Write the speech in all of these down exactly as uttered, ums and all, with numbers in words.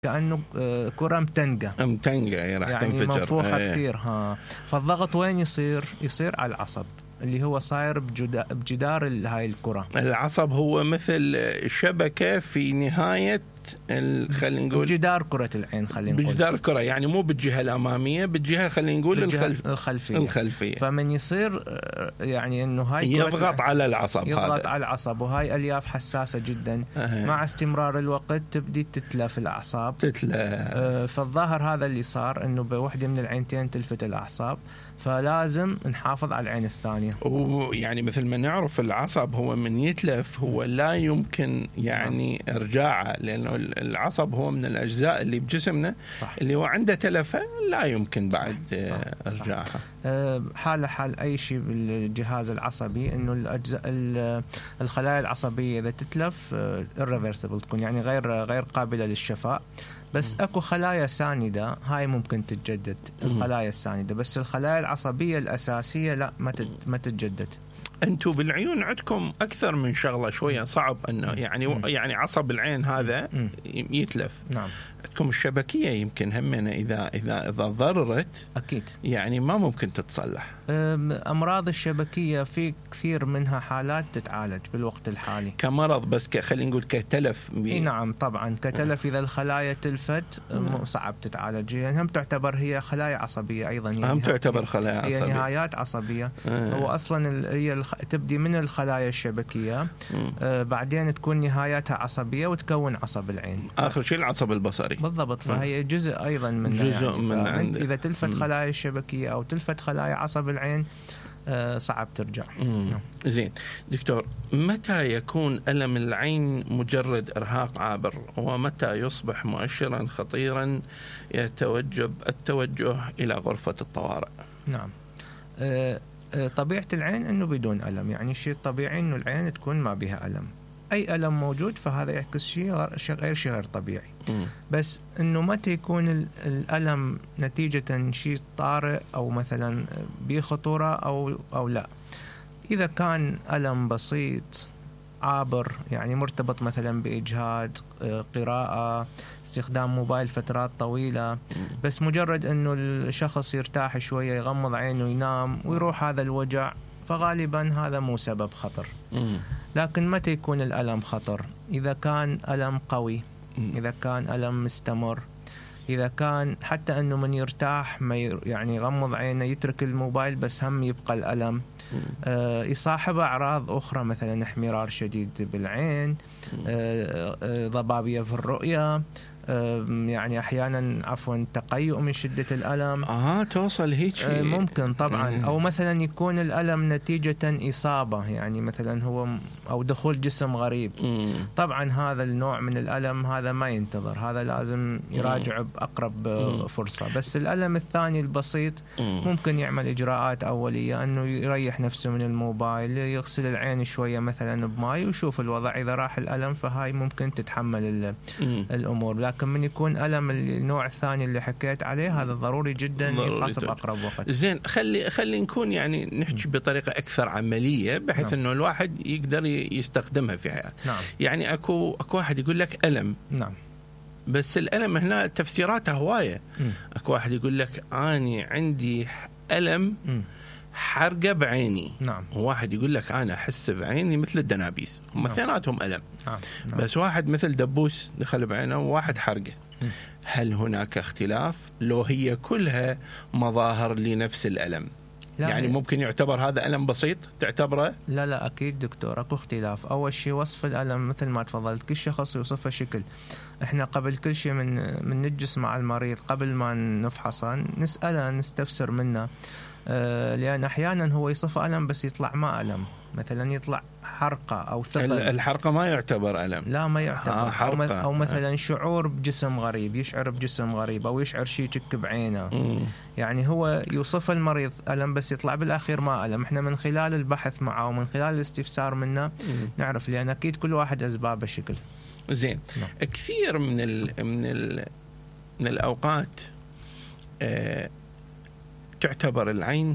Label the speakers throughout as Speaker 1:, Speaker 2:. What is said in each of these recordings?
Speaker 1: كأنه كرة متنقة
Speaker 2: متنقة راح
Speaker 1: يعني
Speaker 2: تنفجر
Speaker 1: منفوخة
Speaker 2: ايه.
Speaker 1: كثير. ها فالضغط وين يصير؟ يصير على العصب اللي هو صاير بجدار هاي الكرة.
Speaker 2: العصب هو مثل شبكة في نهاية خلينا نقول
Speaker 1: جدار كرة العين، خلينا نقول
Speaker 2: بجدار الكرة، يعني مو بالجهة الأمامية، بالجهة خلينا نقول الخلف...
Speaker 1: الخلفية.
Speaker 2: الخلفية.
Speaker 1: فمن يصير يعني إنه هاي
Speaker 2: يضغط على العصب،
Speaker 1: يضغط
Speaker 2: هذا.
Speaker 1: على العصب، وهاي ألياف حساسة جدا.
Speaker 2: أه.
Speaker 1: مع استمرار الوقت تبدي تتلف الأعصاب،
Speaker 2: تتلف.
Speaker 1: أه فالظاهر هذا اللي صار، إنه بوحدة من العينتين تلفت الأعصاب، فلازم نحافظ على العين الثانية.
Speaker 2: ويعني مثل ما نعرف العصب هو من يتلف هو لا يمكن يعني إرجاعه، لأنه صح. العصب هو من الأجزاء اللي بجسمنا صح. اللي هو عنده تلفة لا يمكن بعد صح. صح. إرجاعها.
Speaker 1: أه حال حال أي شيء بالجهاز العصبي، إنه الأجزاء الخلايا العصبية إذا تتلف irreversible تكون يعني غير غير قابلة للشفاء. بس اكو خلايا ساندة هاي ممكن تتجدد، الخلايا الساندة، بس الخلايا العصبية الأساسية لا ما ما تتجدد.
Speaker 2: انتم بالعيون عندكم اكثر من شغله شويه صعب انه يعني م. يعني عصب العين هذا م. يتلف.
Speaker 1: نعم.
Speaker 2: عندكم الشبكيه يمكن همنا اذا اذا اذا ضررت
Speaker 1: اكيد
Speaker 2: يعني ما ممكن تتصلح.
Speaker 1: امراض الشبكيه في كثير منها حالات تتعالج بالوقت الحالي
Speaker 2: كمرض، بس خلينا نقول كتلف.
Speaker 1: اي نعم طبعا كتلف. اذا الخلايا تلفت صعب تتعالج، يعني هم تعتبر هي خلايا عصبيه ايضا، يعني
Speaker 2: هم تعتبر خلايا عصبيه،
Speaker 1: هي نهايات عصبيه. أه. هو اصلا هي الخ... تبدي من الخلايا الشبكيه آه بعدين تكون نهاياتها عصبيه وتكون عصب العين،
Speaker 2: اخر شيء العصب البصري
Speaker 1: بالضبط. فهي جزء ايضا من
Speaker 2: جزء
Speaker 1: يعني.
Speaker 2: من عند...
Speaker 1: اذا تلفت خلايا الشبكيه او تلفت خلايا عصب العين آه صعب ترجع.
Speaker 2: زين دكتور، متى يكون ألم العين مجرد إرهاق عابر، ومتى يصبح مؤشرا خطيرا يتوجب التوجه إلى غرفة الطوارئ؟
Speaker 1: نعم. آه طبيعة العين أنه بدون ألم، يعني الشيء الطبيعي أنه العين تكون ما بها ألم. أي ألم موجود فهذا يعكس شيء غير شيء غير طبيعي. م. بس أنه متى يكون الألم نتيجة شيء طارئ أو مثلا بخطورة أو أو لا. إذا كان ألم بسيط عابر، يعني مرتبط مثلا بإجهاد، قراءة، استخدام موبايل فترات طويلة، بس مجرد أنه الشخص يرتاح شوية يغمض عينه ينام ويروح هذا الوجع، فغالبا هذا مو سبب خطر. لكن متى يكون الألم خطر؟ إذا كان ألم قوي، إذا كان ألم مستمر، إذا كان حتى أنه من يرتاح ما يعني يغمض عينه يترك الموبايل بس هم يبقى الألم. آه يصاحبه أعراض أخرى مثلا احمرار شديد بالعين، آه آه ضبابية في الرؤية، يعني أحيانا عفوا تقيؤ من شدة الألم.
Speaker 2: آه توصل هيك
Speaker 1: آه ممكن طبعا. مم. أو مثلا يكون الألم نتيجة إصابة، يعني مثلا هو أو دخول جسم غريب. مم. طبعا هذا النوع من الألم هذا ما ينتظر، هذا لازم يراجع بأقرب مم. فرصة. بس الألم الثاني البسيط مم. ممكن يعمل إجراءات أولية، أنه يريح نفسه من الموبايل، يغسل العين شوية مثلا بماء ويشوف الوضع. إذا راح الألم فهاي ممكن تتحمل الأمور. لكن من يكون ألم النوع الثاني اللي حكيت عليه هذا ضروري جدا يفحص بأقرب وقت.
Speaker 2: زين خلي خلي نكون يعني نحكي بطريقة أكثر عملية، بحيث نعم. إنه الواحد يقدر يستخدمها في حياته.
Speaker 1: نعم.
Speaker 2: يعني أكو أكو واحد يقول لك ألم.
Speaker 1: نعم.
Speaker 2: بس الألم هنا تفسيراته هواية. أكو واحد يقول لك أنا عندي ألم م. حرقة بعيني.
Speaker 1: نعم.
Speaker 2: وواحد يقول لك أنا أحس بعيني مثل الدنابيس. هم
Speaker 1: نعم.
Speaker 2: اثنيناتهم ألم.
Speaker 1: نعم. نعم.
Speaker 2: بس واحد مثل دبوس دخل بعينه وواحد حرقة. م. هل هناك اختلاف لو هي كلها مظاهر لنفس الألم؟ يعني هي. ممكن يعتبر هذا ألم بسيط تعتبره؟
Speaker 1: لا لا أكيد دكتور أكو اختلاف. أول شيء وصف الألم مثل ما تفضلت كل شخص يوصفه شكل. إحنا قبل كل شيء من من نجلس مع المريض قبل ما نفحصه نسأله نستفسر منه، آه لأن أحيانا هو يصف ألم بس يطلع ما ألم، مثلا يطلع حرقة أو ثقل.
Speaker 2: الحرقة ما يعتبر ألم.
Speaker 1: لا ما يعتبر.
Speaker 2: آه
Speaker 1: أو, أو مثلا شعور بجسم غريب، يشعر بجسم غريب أو يشعر شيء يشك بعينه. مم. يعني هو يوصف المريض ألم بس يطلع بالأخير ما ألم. إحنا من خلال البحث معه ومن خلال الاستفسار منه مم. نعرف، لأن أكيد كل واحد أسبابه شكل.
Speaker 2: زين. نعم. كثير من ال من ال من الأوقات آه تعتبر العين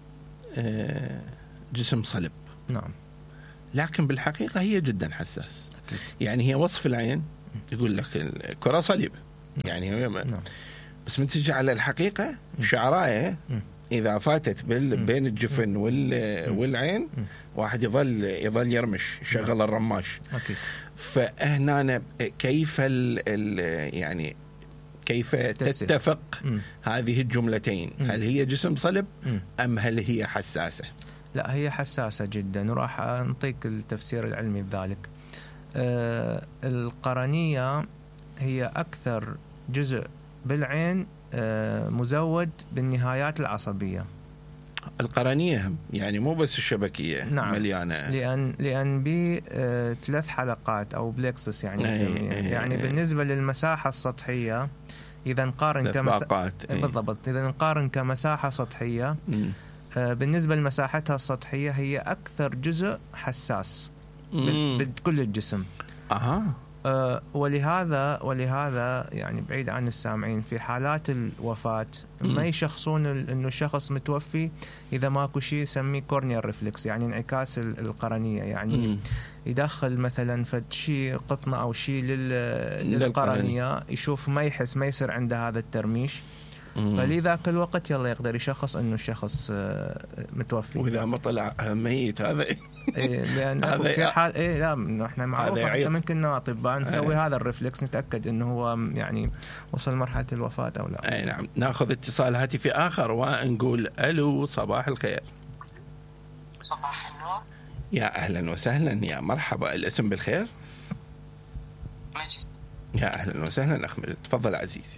Speaker 2: آه جسم صلب.
Speaker 1: نعم.
Speaker 2: لكن بالحقيقة هي جدا حساس. يعني هي وصف العين يقول لك الكرة صليب. يعني نعم. بس من تجي على الحقيقة شعراية إذا فاتت بين الجفن والعين واحد يظل يظل يرمش شغل الرماش.
Speaker 1: أكيد.
Speaker 2: فهنا كيف ال ال يعني كيف تفسير. تتفق م. هذه الجملتين م. هل هي جسم صلب م. أم هل هي حساسة؟
Speaker 1: لا هي حساسة جدا، وراح نعطيك التفسير العلمي لذلك. آه القرنية هي أكثر جزء بالعين آه مزود بالنهايات العصبية.
Speaker 2: القرنية يعني مو بس الشبكية.
Speaker 1: نعم.
Speaker 2: مليانة
Speaker 1: لأن لأن بي آه ثلاث حلقات أو بلكسس يعني
Speaker 2: أي أي
Speaker 1: يعني
Speaker 2: أي
Speaker 1: بالنسبة للمساحة السطحية إذا نقارن
Speaker 2: كمساحة
Speaker 1: بالضبط إذا نقارن كمساحة سطحية آه بالنسبة لمساحتها السطحية هي أكثر جزء حساس بكل الجسم.
Speaker 2: أها.
Speaker 1: أه ولهذا ولهذا يعني بعيد عن السامعين في حالات الوفاة ما يشخصون انه الشخص متوفي اذا ماكو شيء يسميه كورنيال ريفلكس، يعني انعكاس القرنية، يعني مم. يدخل مثلا فد شيء قطنة او شيء للقرنية يشوف ما يحس ما يصير عنده هذا الترميش، فلذاك الوقت يلا يقدر يشخص انه الشخص متوفي.
Speaker 2: واذا ما طلع ميت هذا
Speaker 1: إيه لأن في حال إيه لا إحنا معروف حتى ممكن أطباء نسوي هذا الريفلكس نتأكد إنه هو يعني وصل مرحلة الوفاة أو لا.
Speaker 2: أي نعم. نأخذ اتصال هاتفي آخر ونقول ألو صباح الخير.
Speaker 3: صباح النور.
Speaker 2: يا أهلا وسهلا يا مرحبا، الاسم بالخير؟
Speaker 3: مجد.
Speaker 2: يا أهلا وسهلا أخ مجد، تفضل عزيزي.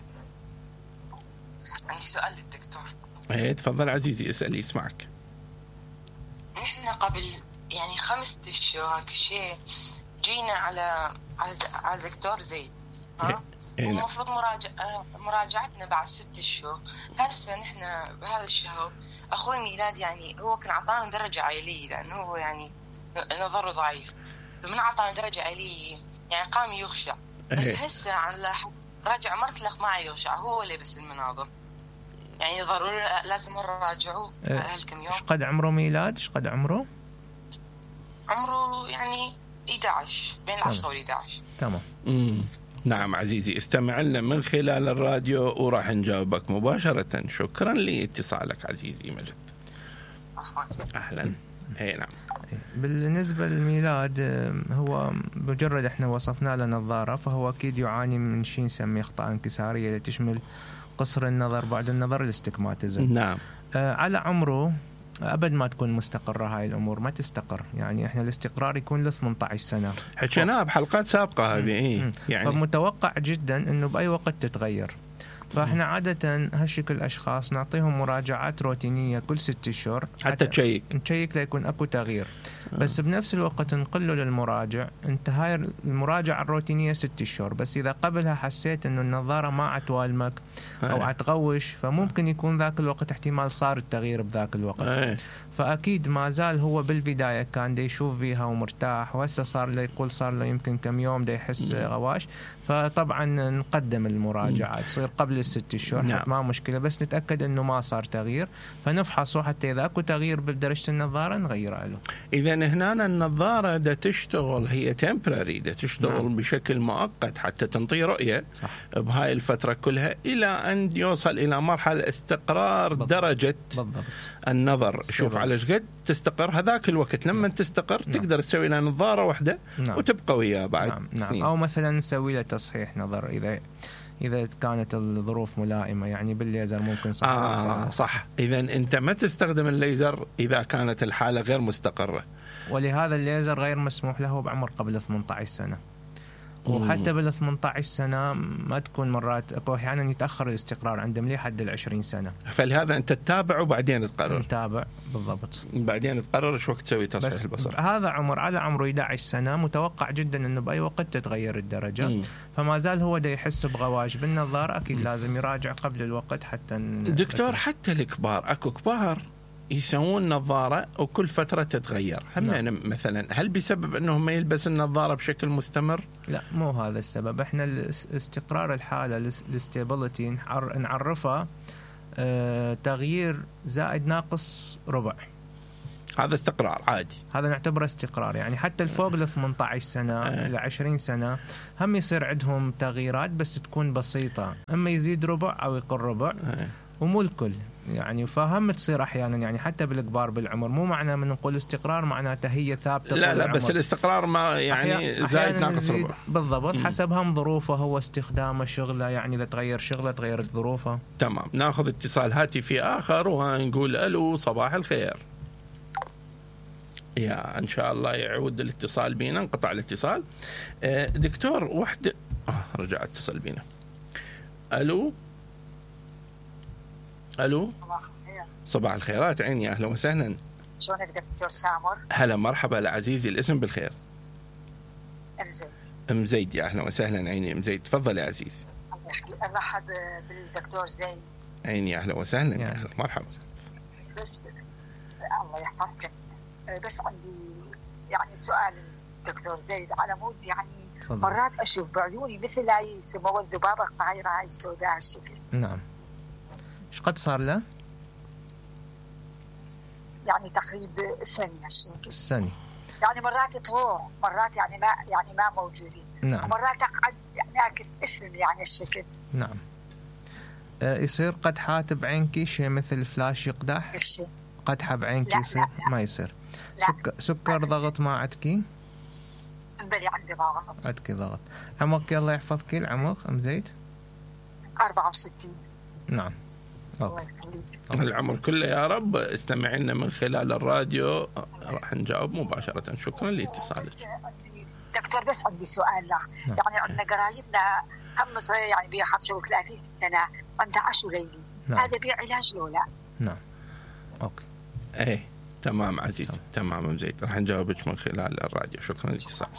Speaker 3: عندي سؤال للدكتور.
Speaker 2: إيه تفضل عزيزي اسألي اسمعك.
Speaker 3: نحن قبل يعني خمسة أشهر هاك الشيء جينا على على على الدكتور زيد ها والمفروض مراجع مراجعتنا بعد ست أشهر. هسه نحن بهذا الشهر أخوي ميلاد يعني هو كان عطانا درجة عالية لأنه هو يعني نظره ضعيف، فمن عطانا درجة عالية يعني قام يخشع، بس هسه على راجع مرتلخ ما يخشع هو اللي بس المناظر يعني ضروري لازم نراجعه هالكم يوم.
Speaker 1: ايش قد عمره ميلاد؟ ايش قد عمره؟
Speaker 3: عمره يعني إحدى عشر بين العشرة والإحدى عشر.
Speaker 1: تمام.
Speaker 2: امم نعم عزيزي، استمع لنا من خلال الراديو وراح نجاوبك مباشرة. شكرا لاتصالك عزيزي مجد. أهلا. اي نعم.
Speaker 1: بالنسبة للميلاد هو مجرد احنا وصفنا له نظارة فهو أكيد يعاني من شيء نسميه أخطاء انكسارية اللي تشمل قصر النظر، بعد النظر، الاستجماتيزم.
Speaker 2: نعم.
Speaker 1: آه على عمره أبد ما تكون مستقرة هاي الأمور، ما تستقر، يعني إحنا الاستقرار يكون ل ثمانية عشر سنة.
Speaker 2: حكيناها بحلقات سابقة هذه. إيه
Speaker 1: يعني فمتوقع جدا إنه بأي وقت تتغير. فإحنا عادة هالشكل الأشخاص نعطيهم مراجعات روتينية كل ست أشهر
Speaker 2: حتى تشيك
Speaker 1: نشيك ليكون أكو تغيير. بس بنفس الوقت نقله للمراجع أنت هاي المراجعة الروتينية ست أشهر، بس إذا قبلها حسيت إنه النظارة ما عتوالمك أو عتغوش فممكن يكون ذاك الوقت احتمال صار التغيير بذاك الوقت. فأكيد ما زال هو بالبداية كان دا يشوف فيها ومرتاح، وهسه صار له يقول صار له يمكن كم يوم دا يحس غواش، فطبعا نقدم المراجعة تصير قبل الست أشهر. نعم. ما مشكلة، بس نتأكد إنه ما صار تغيير فنفحصه، حتى إذا أكو تغيير بدرجة النظارة نغيره له.
Speaker 2: إذا هنا النظارة دا تشتغل هي temporary، دا تشتغل نعم. بشكل مؤقت حتى تنطي رؤية. صح. بهاي الفترة كلها إلى أن يوصل إلى مرحلة استقرار بالضبط. درجة بالضبط. النظر. شوف على ايش قد تستقر هذاك الوقت لما نعم. تستقر نعم. تقدر تسوي لها نظارة واحدة نعم. وتبقى وياه بعد
Speaker 1: نعم.
Speaker 2: نعم.
Speaker 1: سنين. أو مثلا نسوي له تصحيح نظر إذا إذا كانت الظروف ملائمة، يعني بالليزر ممكن صح.
Speaker 2: آه صح. إذا أنت ما تستخدم الليزر إذا كانت الحالة غير مستقرة،
Speaker 1: ولهذا الليزر غير مسموح له بعمر قبل ثمانية عشر سنة. وحتى بال ثمانية عشر سنة ما تكون مرات أحيانا يتأخر الاستقرار عند مليح حد العشرين سنة.
Speaker 2: فلهذا أنت تتابع وبعدين تقرر.
Speaker 1: نتابع بالضبط.
Speaker 2: بعدين تقرر إيش وقت تسوي تصحيح البصر.
Speaker 1: هذا عمر على عمره إحدى عشر سنة متوقع جدا إنه بأي وقت تتغير الدرجة. مم. فما زال هو دا يحس بغواش بالنظار، أكيد مم. لازم يراجع قبل الوقت حتى.
Speaker 2: دكتور حتى الكبار أكو كبار يسوون نظارة وكل فترة تتغير. هم يعني مثلا هل بسبب أنه ما يلبس النظارة بشكل مستمر؟
Speaker 1: لا مو هذا السبب. احنا الاستقرار الحالة الاستابيليتي نعرفها اه تغيير زائد ناقص ربع.
Speaker 2: هذا استقرار عادي،
Speaker 1: هذا نعتبره استقرار. يعني حتى الفوق ل ثمانية عشر سنة إلى عشرين سنة هم يصير عندهم تغييرات بس تكون بسيطة، إما يزيد ربع أو يقل ربع ومو الكل يعني. فهم تصير أحيانا يعني حتى بالكبار بالعمر، مو معنى من نقول استقرار معناته هي ثابتة.
Speaker 2: لا لا بس الاستقرار ما يعني زايد ناقص ربع
Speaker 1: بالضبط. مم. حسب هم ظروفه، هو استخدامه، شغله، يعني إذا تغير شغله تغيرت ظروفه.
Speaker 2: تمام. ناخذ اتصال هاتفي آخر ونقول ألو صباح الخير. يا إن شاء الله يعود الاتصال بينا، انقطع الاتصال. دكتور وحدة آه رجع اتصل بينا. ألو ألو
Speaker 4: صباح الخير.
Speaker 2: صباح الخيرات عيني، أهلا وسهلا.
Speaker 4: شلونك دكتور سامر؟
Speaker 2: هلا مرحبا لعزيزي، الاسم بالخير.
Speaker 4: ام زيد.
Speaker 2: ام زيد يا أهلا وسهلا عيني ام زيد، تفضل يا عزيز.
Speaker 4: أرحب بالدكتور زيد.
Speaker 2: عيني أهلا وسهلا يا أهلا مرحبا.
Speaker 4: بس الله يحفظك، بس عندي يعني سؤال دكتور زيد، على مود يعني فضل. مرات أشوف بعيوني مثل هاي سمو الذبابة الطايرة هاي السوداء هالشكل.
Speaker 1: نعم. ايش قد صار له؟
Speaker 4: يعني تقريبا سنة هالشكل.
Speaker 1: سنة.
Speaker 4: يعني مرات تروح، مرات يعني ما يعني ما موجودين.
Speaker 1: نعم.
Speaker 4: مرات أقعد هناك اسم يعني الشكل.
Speaker 1: نعم. أه يصير قدحة بعينك شيء مثل فلاش يقدح؟
Speaker 4: الشيء.
Speaker 1: قدحة بعينك يصير؟ لا لا. ما يصير.
Speaker 4: لا.
Speaker 1: سكر, سكر ضغط ما عندكي؟
Speaker 4: بلي عندي ضغط.
Speaker 1: عندكي ضغط. عمرك الله يحفظك العمر أم زيد؟
Speaker 4: أربعة وستين.
Speaker 1: نعم.
Speaker 4: أوكي.
Speaker 2: العمر كله يا رب. استمعي لنا من خلال الراديو راح نجاوب مباشرة. شكرا لاتصالك
Speaker 4: دكتور. بس عندي سؤال له.
Speaker 1: نعم.
Speaker 4: يعني عندنا قرايبنا هم يعني بيه خمسة وثلاثين سنة عنده عشو ليلي. نعم. هذا بيه علاج له لا؟
Speaker 1: نعم. أوكي.
Speaker 2: ايه تمام عزيزي. تمام, تمام زيد، راح نجاوبك من خلال الراديو. شكرا لاتصالك.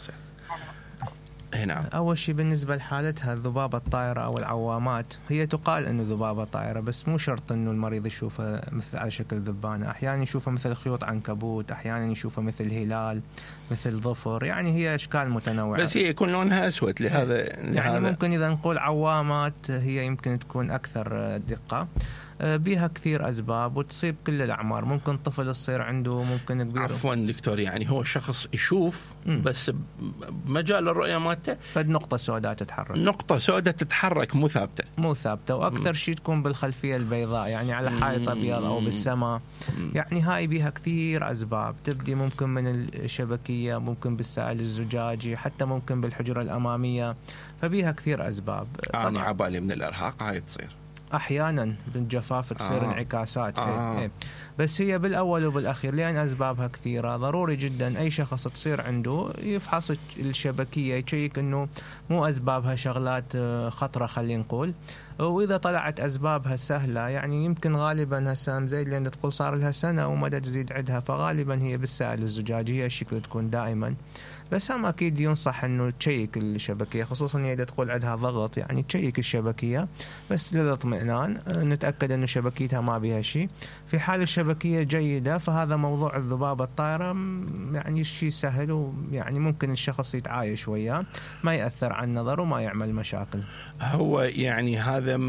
Speaker 2: نعم.
Speaker 1: أول شيء بالنسبة لحالتها الذبابة الطائرة أو العوامات، هي تقال أنه ذبابة طائرة بس مو شرط أنه المريض يشوفها مثل على شكل ذبانة. أحيانا يشوفها مثل خيوط عنكبوت، أحيانا يشوفها مثل هلال، مثل ظفر، يعني هي أشكال متنوعة.
Speaker 2: بس هي يكون لونها أسود لهذا
Speaker 1: يعني
Speaker 2: لهذا.
Speaker 1: ممكن إذا نقول عوامات هي يمكن تكون أكثر دقة. بيها كثير أسباب وتصيب كل الأعمار. ممكن طفل يصير عنده، ممكن كبير.
Speaker 2: عفوا دكتور، يعني هو شخص يشوف م. بس بمجال الرؤية مالته
Speaker 1: فد نقطة سوداء تتحرك.
Speaker 2: نقطة سوداء تتحرك مو ثابتة.
Speaker 1: مو ثابتة وأكثر شيء تكون بالخلفية البيضاء، يعني على حائط أبيض أو بالسماء. يعني هاي بيها كثير أسباب، تبدي ممكن من الشبكية، ممكن بالسائل الزجاجي، حتى ممكن بالحجرة الأمامية. فبيها كثير أسباب.
Speaker 2: أنا عبالي من الإرهاق هاي تصير
Speaker 1: أحيانا بالجفاف تصير آه. انعكاسات.
Speaker 2: آه.
Speaker 1: إيه. بس هي بالأول وبالأخير لأن أسبابها كثيرة، ضروري جدا أي شخص تصير عنده يفحص الشبكية، يشيك أنه مو أسبابها شغلات خطرة خلينا نقول. وإذا طلعت أسبابها سهلة، يعني يمكن غالبا هسه زي لأن تقول صار لها سنة ومدى تزيد عندها، فغالبا هي بالسائل الزجاجي هي الشكل تكون دائما. بس هم أكيد ينصح أنه تشيك الشبكية، خصوصا إذا تقول عندها ضغط، يعني تشيك الشبكية بس للاطمئنان، نتأكد أنه شبكيتها ما بها شيء. في حال الشبكية جيدة فهذا موضوع الذبابة الطائرة يعني شيء سهل، ويعني ممكن الشخص يتعايش وياه، ما يأثر على النظر وما يعمل مشاكل.
Speaker 2: هو يعني هذا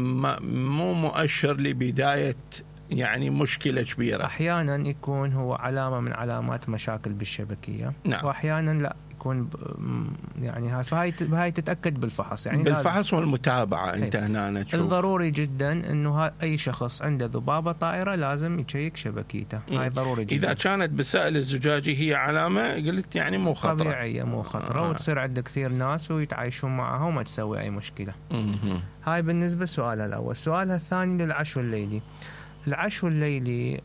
Speaker 2: مو مؤشر لبداية يعني مشكلة كبيرة.
Speaker 1: أحيانا يكون هو علامة من علامات مشاكل بالشبكية.
Speaker 2: نعم.
Speaker 1: وأحيانا لا يكون يعني هاي فهاي هاي تتأكد بالفحص، يعني
Speaker 2: بالفحص والمتابعة. انت هنا تشوف
Speaker 1: الضروري جدا انه اي شخص عنده ذبابة طائرة لازم يشيك شبكيته. م. هاي ضروري جدا.
Speaker 2: اذا كانت بالسائل الزجاجي هي علامة قلت يعني مو خطرة،
Speaker 1: طبيعية مو خطرة. آه. وتصير عند كثير ناس ويتعايشون معها وما تسوي اي مشكلة.
Speaker 2: م-
Speaker 1: هاي بالنسبة لسؤالها الاول. سؤالها الثاني للعشو الليلي. العشو الليلي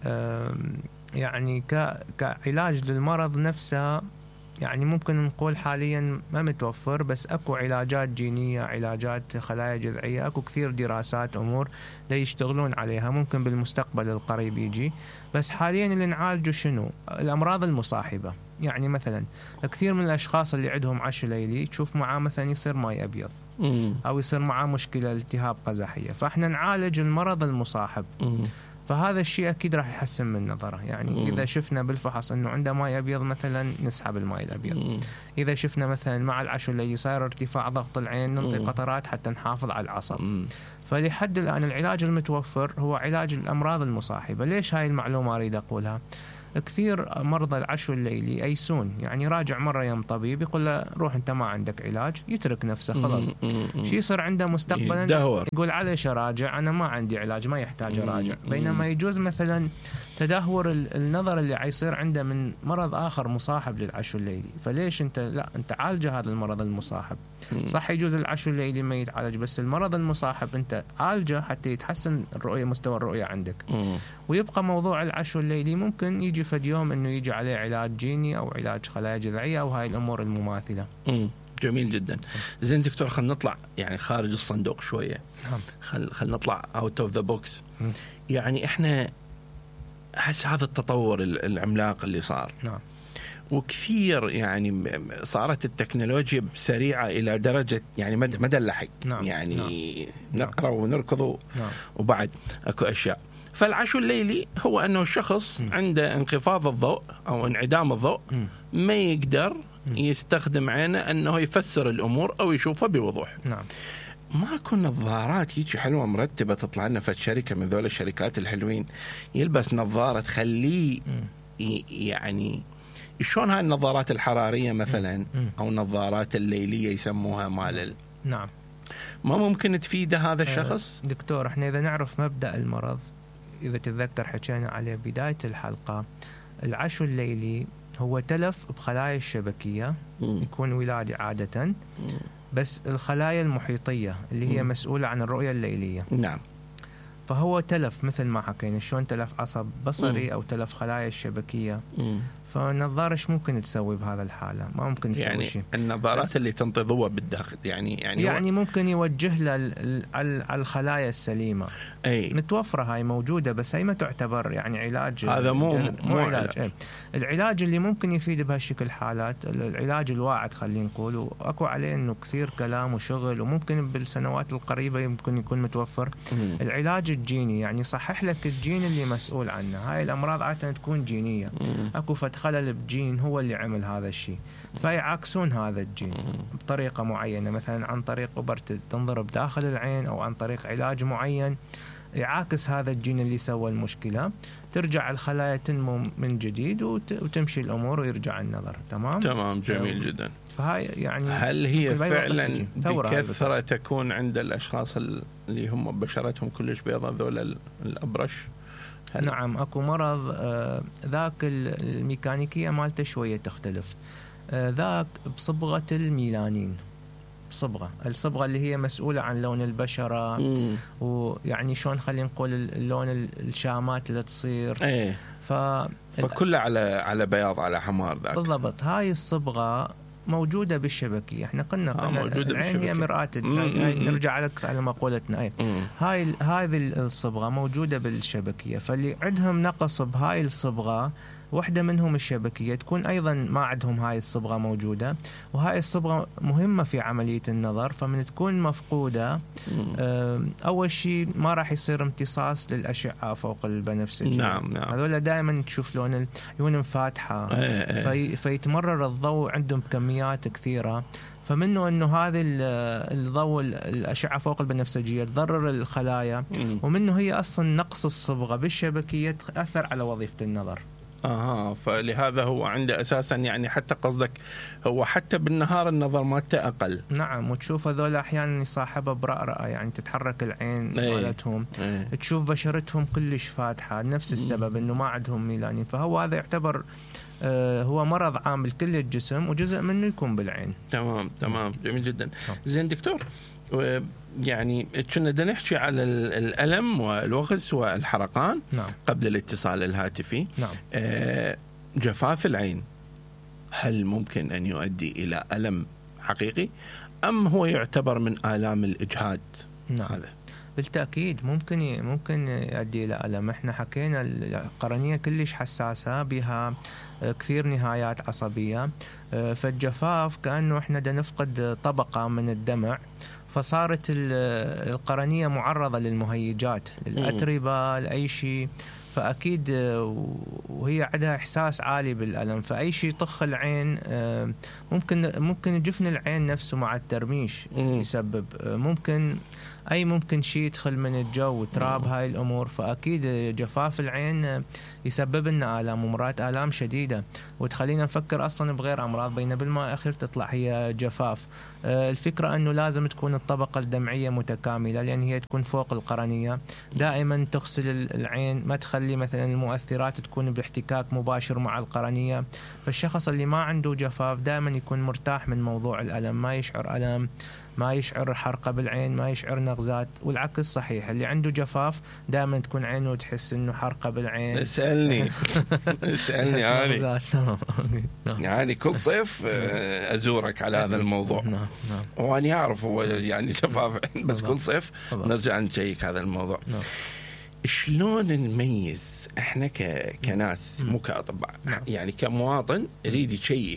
Speaker 1: يعني كعلاج للمرض نفسه، يعني ممكن نقول حاليا ما متوفر، بس اكو علاجات جينية، علاجات خلايا جذعية، اكو كثير دراسات امور دا يشتغلون عليها، ممكن بالمستقبل القريب يجي. بس حاليا اللي نعالجه شنو؟ الامراض المصاحبة. يعني مثلا كثير من الاشخاص اللي عندهم عشو ليلي تشوف معاه مثلا يصير ماي ابيض او يصير معاه مشكلة التهاب قزحية، فاحنا نعالج المرض المصاحب.
Speaker 2: م-
Speaker 1: فهذا الشيء أكيد راح يحسن من نظره. يعني مم. إذا شفنا بالفحص أنه عنده ماء أبيض مثلا نسحب الماء الأبيض. مم. إذا شفنا مثلا مع العشو اللي صاير ارتفاع ضغط العين ننطي قطرات حتى نحافظ على العصب. مم. فلحد الآن العلاج المتوفر هو علاج الأمراض المصاحبة. ليش هاي المعلومة أريد أقولها؟ كثير مرضى العشو الليلي أيسون، يعني راجع مرة يوم طبيب يقول له روح أنت ما عندك علاج، يترك نفسه خلاص. شي يصير عنده مستقبلا يقول عليش راجع، أنا ما عندي علاج ما يحتاج راجع. بينما يجوز مثلا تدهور النظر اللي عيصير عنده من مرض آخر مصاحب للعشو الليلي، فليش أنت لا أنت عالج هذا المرض المصاحب. صح يجوز العشو الليلي ما يتعالج، بس المرض المصاحب أنت عالجه حتى يتحسن الرؤية، مستوى الرؤية عندك. ويبقى موضوع العشو الليلي ممكن يجي فد يوم إنه يجي عليه علاج جيني أو علاج خلايا جذعية أو هاي الأمور المماثلة.
Speaker 2: مم. جميل جدا. زين دكتور، خلينا نطلع يعني خارج الصندوق شوية. خل خل نطلع out of the box. يعني إحنا أحس هذا التطور العملاق اللي صار.
Speaker 1: نعم.
Speaker 2: وكثير يعني صارت التكنولوجيا سريعة إلى درجة يعني مدى مدى اللحق.
Speaker 1: نعم.
Speaker 2: يعني
Speaker 1: نعم.
Speaker 2: نقرأ ونركض.
Speaker 1: نعم.
Speaker 2: وبعد أكو أشياء. فالعشو الليلي هو أنه الشخص م. عنده انخفاض الضوء أو انعدام الضوء م. ما يقدر م. يستخدم عينه أنه يفسر الأمور أو يشوفها بوضوح.
Speaker 1: نعم.
Speaker 2: ما كنا نظارات يجي حلوة مرتبة تطلع لنا في شركة من ذول الشركات الحلوين يلبس نظارة تخليه يعني شلون هاي النظارات الحرارية مثلا أو النظارات الليلية يسموها مال.
Speaker 1: نعم.
Speaker 2: ما ممكن تفيد هذا الشخص؟
Speaker 1: دكتور احنا إذا نعرف مبدأ المرض، إذا تتذكر حكينا عليه بداية الحلقة، العشو الليلي هو تلف بخلايا الشبكية م. يكون ولادي عادة م. بس الخلايا المحيطية اللي هي م. مسؤولة عن الرؤية الليلية.
Speaker 2: نعم.
Speaker 1: فهو تلف مثل ما حكينا شلون تلف عصب بصري م. أو تلف خلايا الشبكية. م. فالنظارة إيش ممكن تسوي بهذا الحالة؟ ما ممكن تسوي
Speaker 2: يعني
Speaker 1: شيء.
Speaker 2: النظارات اللي تنطي ضوء بالداخل يعني يعني
Speaker 1: يعني ممكن يوجه له على الخلايا السليمة.
Speaker 2: أي.
Speaker 1: متوفرة هاي موجودة، بس هي ما تعتبر يعني علاج.
Speaker 2: هذا مو
Speaker 1: مو علاج. علاج. العلاج اللي ممكن يفيد بهالشكل حالات العلاج الواعد خلينا نقول، وأكو عليه إنه كثير كلام وشغل، وممكن بالسنوات القريبة يمكن يكون متوفر. م. العلاج الجيني يعني صحح لك الجين اللي مسؤول عنه. هاي الأمراض عادة تكون جينية. م. أكو فتح خلل بجين هو اللي عمل هذا الشيء، فيعاكسون هذا الجين بطريقة معينة، مثلا عن طريق إبر تنضرب داخل العين أو عن طريق علاج معين يعاكس هذا الجين اللي سوى المشكلة، ترجع الخلايا تنمو من جديد وتمشي الأمور ويرجع النظر. تمام
Speaker 2: تمام جميل جدا.
Speaker 1: فهاي يعني
Speaker 2: هل هي فعلا بكثرة تكون عند الأشخاص اللي هم بشرتهم كلش بيضاء ذول الأبرش؟ هل؟
Speaker 1: نعم أكو مرض آه ذاك الميكانيكية مالته شوية تختلف. آه ذاك بصبغة الميلانين، صبغة الصبغة اللي هي مسؤولة عن لون البشرة. مم. ويعني شلون خلينا نقول اللون الشامات اللي تصير.
Speaker 2: ايه.
Speaker 1: ف...
Speaker 2: فكله على على بياض على حمار ذاك.
Speaker 1: بالضبط. هاي الصبغة موجودة بالشبكية. احنا قلنا قلنا
Speaker 2: آه
Speaker 1: العين هي مرآة. نرجع لك على مقولتنا. ايه. هاي هذه الصبغة موجودة بالشبكية، فاللي عندهم نقص بهاي الصبغة واحدة منهم الشبكية تكون أيضا ما عندهم هاي الصبغة موجودة، وهاي الصبغة مهمة في عملية النظر. فمن تكون مفقودة أول شيء ما راح يصير امتصاص للأشعة فوق البنفسجية.
Speaker 2: نعم نعم.
Speaker 1: هذول دائما تشوف لون عيونهم فاتحة.
Speaker 2: ايه ايه.
Speaker 1: في فيتمرر الضوء عندهم بكميات كثيرة، فمنه أنه هذه الضوء الأشعة فوق البنفسجية تضرر الخلايا، ومنه هي أصلا نقص الصبغة بالشبكية تأثر على وظيفة النظر.
Speaker 2: اها. فلهذا هو عنده اساسا يعني حتى قصدك هو حتى بالنهار النظر مالته اقل.
Speaker 1: نعم. وتشوف هذول احيانا يصاحبها برأرأة، يعني تتحرك العين
Speaker 2: ايه.
Speaker 1: مالتهم.
Speaker 2: ايه.
Speaker 1: تشوف بشرتهم كلش فاتحة، نفس السبب انه ما عندهم ميلانين. فهو هذا يعتبر آه هو مرض عام لكل الجسم، وجزء منه يكون بالعين.
Speaker 2: تمام تمام جميل جدا. زين دكتور، يعني كنا بدنا نحكي على الألم والوغز والحرقان.
Speaker 1: نعم.
Speaker 2: قبل الاتصال الهاتفي.
Speaker 1: نعم.
Speaker 2: آه جفاف العين هل ممكن أن يؤدي إلى ألم حقيقي أم هو يعتبر من آلام الإجهاد؟
Speaker 1: نعم. هذا بالتأكيد ممكن ممكن يؤدي إلى ألم. احنا حكينا القرنية كلش حساسة، بها كثير نهايات عصبية. فالجفاف كأنه احنا دا نفقد طبقة من الدمع، فصارت القرنية معرضة للمهيجات، للأتربة، لأي شيء. فأكيد وهي عندها إحساس عالي بالألم، فأي شيء طخ العين ممكن ممكن جفن العين نفسه مع الترميش يسبب. ممكن اي ممكن شيء يدخل من الجو وتراب هاي الامور، فاكيد جفاف العين يسبب لنا الام ومرات الام شديده وتخلينا نفكر اصلا بغير امراض، بينما بالمؤخر تطلع هي جفاف. الفكره انه لازم تكون الطبقه الدمعيه متكامله، لان هي تكون فوق القرنيه، دائما تغسل العين، ما تخلي مثلا المؤثرات تكون باحتكاك مباشر مع القرنيه. فالشخص اللي ما عنده جفاف دائما يكون مرتاح من موضوع الالم، ما يشعر الم، ما يشعر حرقة بالعين، ما يشعر نغزات. والعكس صحيح، اللي عنده جفاف دائما تكون عينه تحس انه حرقة بالعين.
Speaker 2: اسألني اسألني يعني يعني كل صيف ازورك على هذا الموضوع.
Speaker 1: نعم نعم.
Speaker 2: وانا اعرف هو يعني جفاف بس كل صيف نرجع نشيك هذا الموضوع.
Speaker 1: نعم.
Speaker 2: شلون نميز احنا ك... كناس مو كاطباء،
Speaker 1: نعم.
Speaker 2: يعني كمواطن يريد يشيك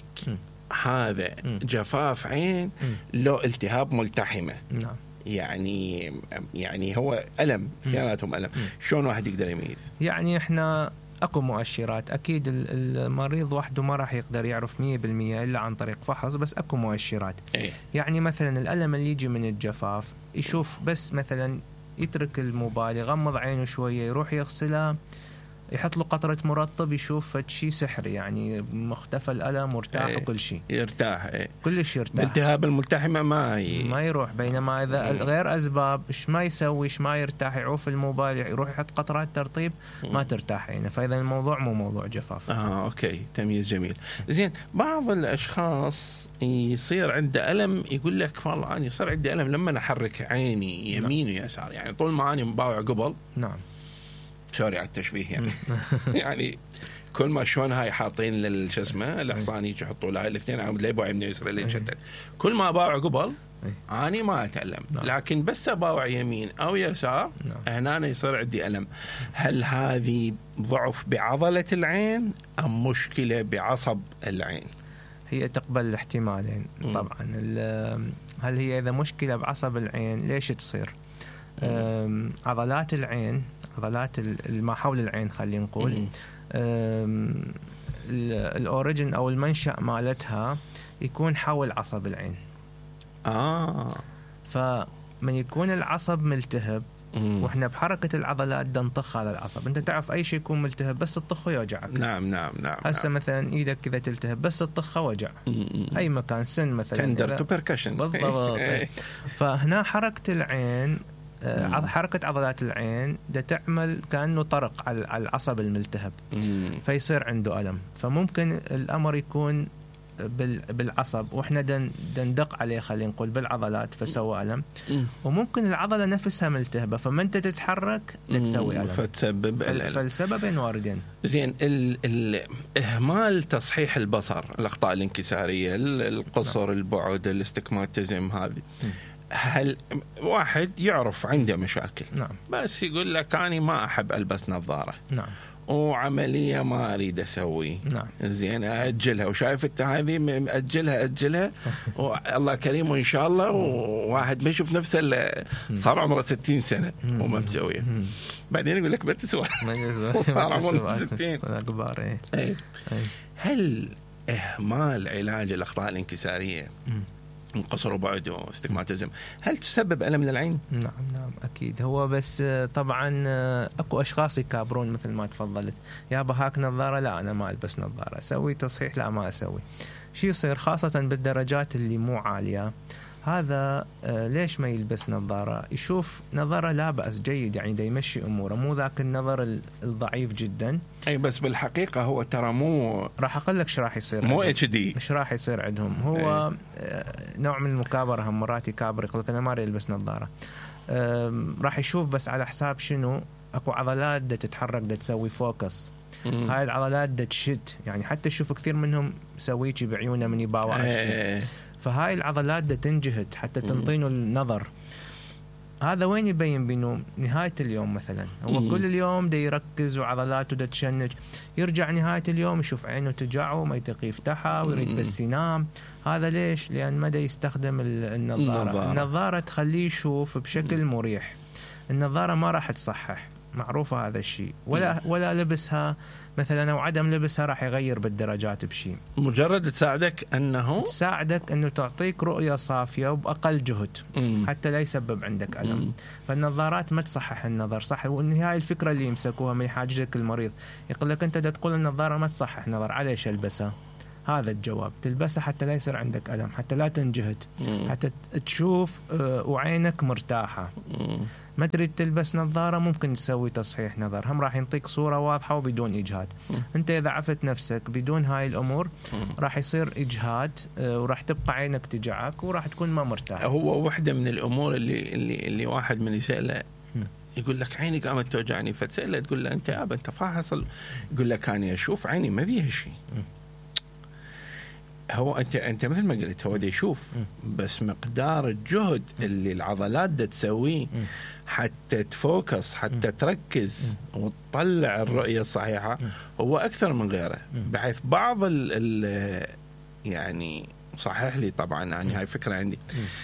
Speaker 2: هذا جفاف عين لو التهاب ملتحمة؟
Speaker 1: نعم.
Speaker 2: يعني يعني هو ألم، اثنيناتهم ألم، شلون واحد يقدر يميز؟
Speaker 1: يعني احنا اكو مؤشرات، اكيد المريض وحده ما راح يقدر يعرف مية بالمية الا عن طريق فحص، بس اكو مؤشرات.
Speaker 2: ايه؟
Speaker 1: يعني مثلا الالم اللي يجي من الجفاف يشوف بس مثلا يترك الموبايل، يغمض عينه شوية، يروح يغسلها، يحط له قطرة مرطب، يشوف شيء سحري، يعني مختفى الألم وارتاح.
Speaker 2: ايه.
Speaker 1: وكل شيء
Speaker 2: يرتاح. ايه.
Speaker 1: كلش يرتاح.
Speaker 2: الالتهاب الملتحمة ما ي...
Speaker 1: ما يروح. بينما إذا
Speaker 2: ايه.
Speaker 1: غير أسباب إيش ما يسوي، إيش ما يرتاح، يعوف الموبايل، يروح يحط قطرات ترطيب، ما ترتاح عينه. فإذا الموضوع مو موضوع جفاف.
Speaker 2: اه اوكي، تمييز جميل. زين، بعض الأشخاص يصير عنده ألم يقول لك والله أنا يصير عندي ألم لما أحرك عيني يمين ويسار، يعني طول ما أنا مباوع قبل.
Speaker 1: نعم.
Speaker 2: سوري على التشبيه يعني يعني كل ما شلون هاي حاطين للش اسمه الحصان يجي يحطوا له الاثنين عم لا يبغى يمين يسار اللي يشتت، كل ما باوع قبل اني ما اتالم. نعم. لكن بس باوع يمين او يسار، نعم. هنا أنا يصير عندي الم. هل هذه ضعف بعضله العين ام مشكله بعصب العين؟
Speaker 1: هي تقبل الاحتمالين طبعا. هل هي اذا مشكله بعصب العين ليش تصير؟ عضلات العين، عضلات ما حول العين خلينا نقول، الاوريجن او المنشأ مالتها يكون حول عصب العين.
Speaker 2: اه
Speaker 1: فمن يكون العصب ملتهب واحنا بحركه العضلات نطخ هذا العصب. انت تعرف اي شيء يكون ملتهب بس تطخه يوجعك.
Speaker 2: نعم نعم نعم.
Speaker 1: هسه مثلا ايدك كذا تلتهب بس تطخه وجع. اي مكان سن مثلا
Speaker 2: تندر تو بيركشن
Speaker 1: بالضبط. فهنا حركه العين، حركة عضلات العين دا تعمل كأنه طرق على العصب الملتهب، فيصير عنده ألم. فممكن الأمر يكون بالعصب واحنا دندق عليه خلينا نقول بالعضلات فسوى ألم، وممكن العضلة نفسها ملتهبة فما انت تتحرك تسوي ألم،
Speaker 2: فتسبب الألم.
Speaker 1: فالسببين واردين.
Speaker 2: زين، الإهمال تصحيح البصر، الأخطاء الانكسارية، القصر، نعم. البعد، الاستكماتيزم، هذه هل واحد يعرف عنده مشاكل،
Speaker 1: نعم.
Speaker 2: بس يقول لك أنا ما أحب ألبس نظارة،
Speaker 1: نعم.
Speaker 2: وعملية ما أريد أسوي،
Speaker 1: نعم.
Speaker 2: زين أجلها، وشايف أنت هذه أجلها أجلها والله كريم وإن شاء الله، وواحد ما يشوف نفسه إلا صار عمره ستين سنة وما مسويه، بعدين يقول لك بتسوى صار عمره ستين
Speaker 1: كبار.
Speaker 2: إيه. هل إهمال علاج الأخطاء الانكسارية، قصر وبعد واستجماتيزم، هل تسبب ألم للعين؟
Speaker 1: نعم نعم أكيد. هو بس طبعا أكو أشخاص يكابرون مثل ما تفضلت، يا بهاك نظارة، لا أنا ما ألبس نظارة، أسوي تصحيح، لا ما أسوي. شي يصير خاصة بالدرجات اللي مو عالية، هذا ليش ما يلبس نظارة؟ يشوف نظرة لا بأس، جيد، يعني دا يمشي أموره، مو ذاك النظر الضعيف جدا.
Speaker 2: أي بس بالحقيقة هو ترى مو،
Speaker 1: راح أقول لك شو راح يصير،
Speaker 2: مو اتش دي،
Speaker 1: ايش راح يصير عندهم. هو أي. نوع من المكابرة، هم مرات يكابر يقول لك أنا ما أريد ألبس نظارة، راح يشوف بس على حساب شنو، أكو عضلات دا تتحرك، دا تسوي فوكس، مم. هاي العضلات دا تشد، يعني حتى تشوف كثير منهم سويتي بعيونه من يباوع الشيء، فهاي العضلات دا تنجهد حتى تنطينه النظر. هذا وين يبين بينه نهاية اليوم مثلا، هو مم. كل اليوم دا يركز وعضلاته دا تشنج، يرجع نهاية اليوم يشوف عينه تجع وما يطيق يفتحها ويريد بس ينام. هذا ليش؟ لأن ما دا يستخدم النظارة. النظارة, النظارة تخليه يشوف بشكل مريح، النظارة ما راح تصحح. معروفة هذا الشيء، ولا ولا لبسها مثلا أو عدم لبسها راح يغير بالدرجات بشيء.
Speaker 2: مجرد تساعدك أنه
Speaker 1: تساعدك أنه تعطيك رؤية صافية وبأقل جهد مم. حتى لا يسبب عندك ألم. مم. فالنظارات ما تصحح النظر صح، وإن هاي الفكرة اللي يمسكوها من يحاججك المريض، يقول لك أنت دا تقول النظارة ما تصحح نظر، عليش ألبسها؟ هذا الجواب، تلبسها حتى لا يصير عندك ألم، حتى لا تنجهد، مم. حتى تشوف وعينك مرتاحة. مم. ما تريد تلبس نظارة ممكن تسوي تصحيح نظر، هم راح ينطيك صورة واضحة وبدون إجهاد. م. أنت إذا عفت نفسك بدون هاي الأمور م. راح يصير إجهاد وراح تبقى عينك تجعك وراح تكون ما مرتاح.
Speaker 2: هو واحدة من الأمور اللي اللي اللي واحد من يسأله يقول لك عيني قامت توجعني، فتسأله تقول له أنت يا أبا أنت فاحص، يقول لك أنا أشوف عيني ما بيها شيء. هو أنت أنت مثل ما قلت هو دا يشوف، بس مقدار الجهد اللي العضلات دا تسويه حتى تفوكس، حتى تركز وتطلع الرؤية الصحيحة هو أكثر من غيره. بحيث بعض ال ال يعني صحيح لي طبعا يعني هاي فكرة عندي،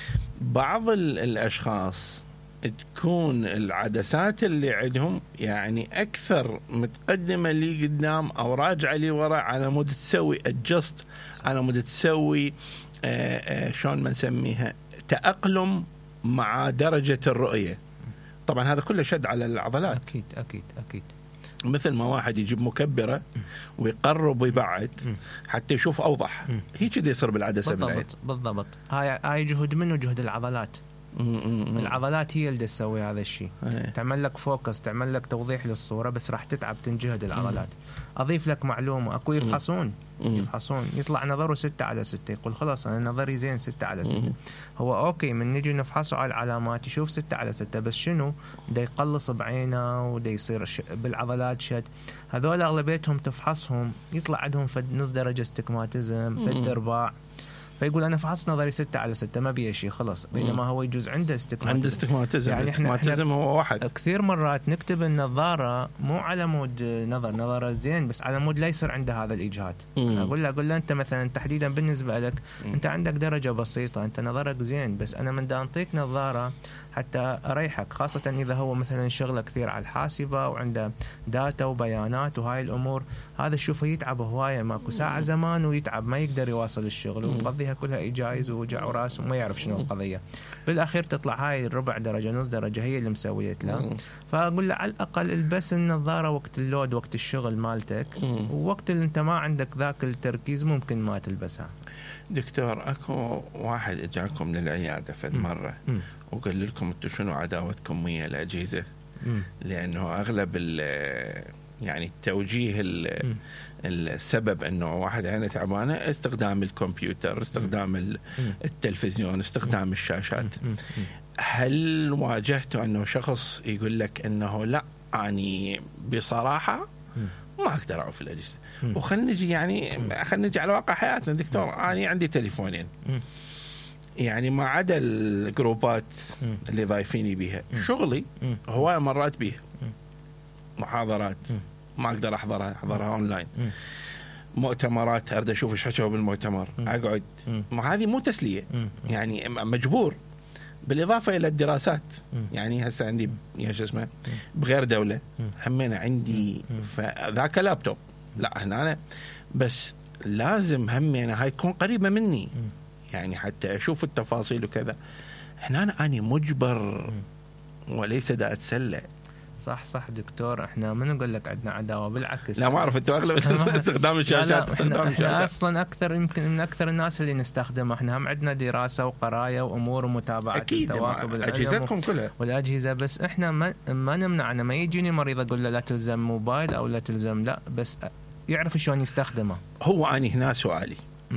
Speaker 2: بعض الأشخاص تكون العدسات اللي عندهم يعني أكثر متقدمة لي قدام أو راجعة لي وراء، على مود تسوي adjust، على مود تسوي آآ آآ شلون ما نسميها تأقلم مع درجة الرؤية. طبعا هذا كله شد على العضلات.
Speaker 1: أكيد أكيد أكيد.
Speaker 2: مثل ما واحد يجيب مكبرة ويقرب ويبعد حتى يشوف أوضح، هي كده يصير بالعدسة بالعين.
Speaker 1: بالضبط. هاي هاي جهد منه جهد العضلات. مم. العضلات هي اللي تسوي هذا الشيء. تعمل لك فوكس، تعمل لك توضيح للصورة، بس راح تتعب تنجهد العضلات. مم. أضيف لك معلومة، أكو يفحصون مم. يفحصون يطلع نظره ستة على ستة، يقول خلاص أنا نظري زين ستة على ستة. مم. هو أوكي من نجي نفحصه على العلامات يشوف ستة على ستة، بس شنو دا يقلص بعينه ودا يصير ش... بالعضلات شد. هذول أغلبيتهم تفحصهم يطلع عندهم فد نص درجة استكماتيزم، فد ارباع، فيقول أنا فحص نظري ستة على ستة ما بيه شيء خلاص، بينما هو يجوز عنده استكماتيزم.
Speaker 2: عنده استكماتيزم، يعني استكماتيزم هو واحد.
Speaker 1: كثير مرات نكتب النظارة مو على مود نظر نظرة زين، بس على مود لا يصير عنده هذا الإجهاد. أقول له أقول له أنت مثلا تحديدا بالنسبة لك مم. أنت عندك درجة بسيطة، أنت نظرك زين، بس أنا من دا أنطيك نظارة حتى أريحك، خاصة إذا هو مثلا شغله كثير على الحاسبة وعنده داتا وبيانات وهاي الأمور، هذا شوفه يتعب هواية، ماكو ساعة زمان ويتعب ما يقدر يواصل الشغل ويقضيها كلها إجايز ووجع وراس وما يعرف شنو القضية. بالأخير تطلع هاي الربع درجة نص درجة هي اللي مسويت له. فأقول له على الأقل البس النظارة وقت اللود، وقت الشغل مالتك، ووقت اللي أنت ما عندك ذاك التركيز ممكن ما تلبسها.
Speaker 2: دكتور أكو واحد إجاكم من العيادة فد مرة وقال لكم أنتوا شنو عداوتكم ويا الأجهزة؟ لأنه أغلب يعني التوجيه السبب أنه واحد عينه تعبانة استخدام الكمبيوتر، استخدام التلفزيون، استخدام الشاشات. هل واجهتوا أنه شخص يقول لك أنه لا يعني بصراحة ما أقدر أعرف الأجهزة، وخلنا نجي يعني خلنا نجي على واقع حياتنا دكتور، أنا عندي تليفونين يعني ما عدا الجروبات اللي ضايفيني بيها، شغلي هواية مرات بيها محاضرات ما أقدر أحضرها أحضرها أونلاين، مؤتمرات أريد أشوف إيش حكوا بالمؤتمر أقعد، ما هذه مو تسلية يعني مجبور، بالإضافة إلى الدراسات. يعني هسه عندي يا شو اسمه بغير دولة همين عندي فذاك لابتوب، لا هنا أنا بس لازم همين هاي تكون قريبة مني يعني حتى أشوف التفاصيل وكذا. هنا أنا أنا مجبر وليس دا أتسلى.
Speaker 1: صح صح دكتور، احنا ما نقول لك عندنا عداوه، بالعكس.
Speaker 2: لا ما اعرف انتوا اغلب استخدام الشاشات استخدام الشاشات
Speaker 1: اصلا اكثر يمكن من اكثر الناس اللي نستخدمها. احنا هم عندنا دراسه وقرايه وامور ومتابعه
Speaker 2: التواكب اجهزتكم كلها
Speaker 1: والاجهزه، بس احنا ما, ما نمنعنا. ما يجيني مريض اقول له لا تلزم موبايل او لا تلزم، لا بس يعرف شلون يستخدمه.
Speaker 2: هو اني هنا سؤالي م.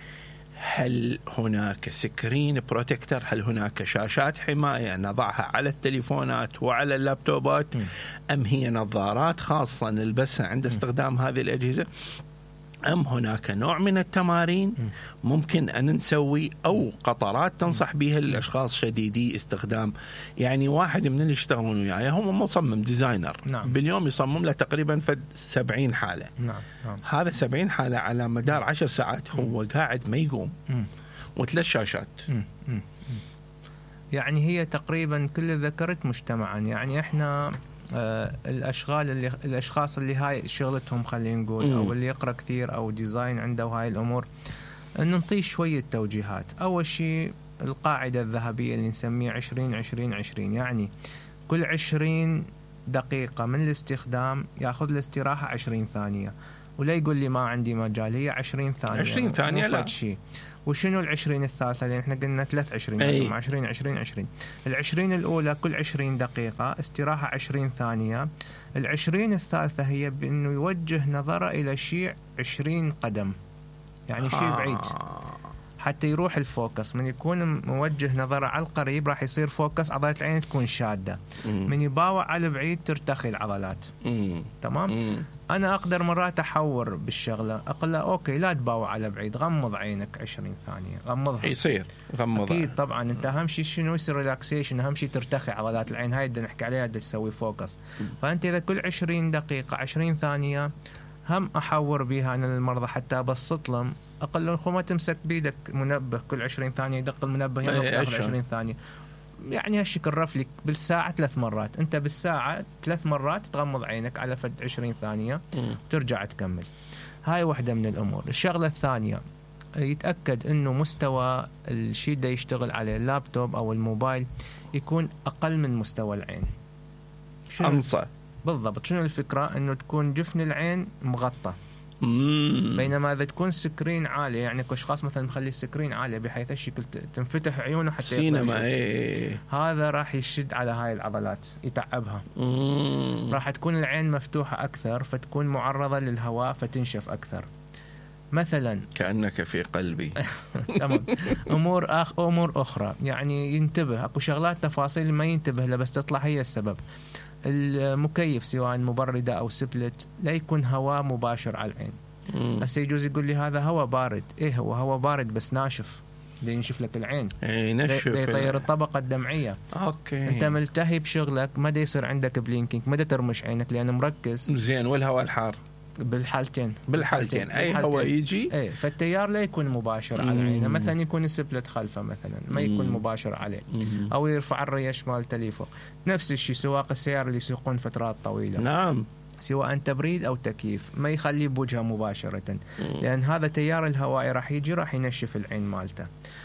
Speaker 2: هل هناك سكرين بروتكتر؟ هل هناك شاشات حماية نضعها على التليفونات وعلى اللابتوبات م. أم هي نظارات خاصة نلبسها عند استخدام هذه الأجهزة؟ أم هناك نوع من التمارين ممكن أن نسوي أو قطرات تنصح بها الأشخاص شديدي استخدام؟ يعني واحد من اللي يشتغلون وياي هم مصمم ديزاينر، نعم. باليوم يصمم له تقريبا فد سبعين حالة،
Speaker 1: نعم. نعم.
Speaker 2: هذا سبعين حالة على مدار عشر ساعات هو م. قاعد ما يقوم م. وثلاث شاشات م. م.
Speaker 1: يعني هي تقريبا كل ذكرت مجتمعا. يعني احنا آه الاشغال اللي الاشخاص اللي هاي شغلتهم خلينا نقول او اللي يقرا كثير او ديزاين عنده هاي الامور، ان نعطيه شويه توجيهات. اول شيء القاعده الذهبيه اللي نسميها عشرين عشرين عشرين، يعني كل عشرين دقيقه من الاستخدام ياخذ له استراحه عشرين ثانيه، ولا يقول لي ما عندي مجال، هي عشرين ثانيه
Speaker 2: عشرين ثانيه لا
Speaker 1: شيء. وشنو العشرين الثالثة اللي احنا قلنا ثلاث عشرين عشرين عشرين عشرين. العشرين الأولى كل عشرين دقيقة استراحة عشرين ثانية. العشرين الثالثة هي بأنه يوجه نظره إلى شيء عشرين قدم، يعني شيء بعيد حتى يروح الفوكس. من يكون موجه نظره على القريب راح يصير فوكس، عضلات العين تكون شادة. من يباوع على البعيد ترتخي العضلات. مم. تمام. مم. أنا أقدر مرات أحور بالشغلة، أقول له أوكي لا تباوع على بعيد، غمض عينك عشرين ثانية، غمضها.
Speaker 2: يصير غمضها
Speaker 1: أكيد طبعا. أنت أهم شيء شنو يصير ريلاكسيشن، أهم شيء ترتخي عضلات العين، هاي بدنا نحكي عليها، بدنا تسوي فوكس. فأنت إذا كل عشرين دقيقة عشرين ثانية هم أحور بها أنا للمرضى حتى أبسط لهم، أقول لهم خو ما تمسك بيدك منبه كل عشرين ثانية يدق المنبه ياخذ عشرين ثانية، يعني هالشكل رفلك بالساعة ثلاث مرات. أنت بالساعة ثلاث مرات تغمض عينك على فد عشرين ثانية ترجع تكمل. هاي واحدة من الأمور. الشغلة الثانية يتأكد أنه مستوى الشيء ده يشتغل عليه اللابتوب أو الموبايل يكون أقل من مستوى العين.
Speaker 2: أنصى
Speaker 1: بالضبط. شنو الفكرة؟ أنه تكون جفن العين مغطى، بينما إذا تكون سكرين عالية، يعني أشخاص مثلا مخلي السكرين عالية بحيث الشكل تنفتح عيونه حتى
Speaker 2: سينما ايه.
Speaker 1: هذا راح يشد على هاي العضلات يتعبها. مم. راح تكون العين مفتوحة أكثر فتكون معرضة للهواء فتنشف أكثر. مثلا
Speaker 2: كأنك في قلبي.
Speaker 1: تمام. أمور أخ أمور أخرى يعني ينتبه، أكو شغلات تفاصيل ما ينتبه له بس تطلع هي السبب. المكيف سواء مبردة أو سبلت لا يكون هواء مباشر على العين. هسه يجوز يقول لي هذا هواء بارد، إيه هو هواء بارد بس ناشف، ده ينشف لك العين،
Speaker 2: إيه نشف،
Speaker 1: ده يطير الطبقة الدمعية.
Speaker 2: أوكي.
Speaker 1: أنت ملتهي بشغلك ما دا يصير عندك بلينكينج، ما دا ترمش عينك لأنه مركز.
Speaker 2: زين. والهواء الحار
Speaker 1: بالحالتين
Speaker 2: بالحالتين اي هو يجي
Speaker 1: اي، فالتيار لا يكون مباشر على عينه، مثلا يكون السبلت خلفه مثلا ما يكون مباشر عليه، مم. او يرفع الريش مال تليفه. نفس الشيء سواق السيارة اللي يسوقون فترات طويله،
Speaker 2: نعم،
Speaker 1: سواء تبريد او تكييف ما يخليه بوجهه مباشره، مم. لان هذا تيار الهوائي راح يجي راح ينشف العين مالته.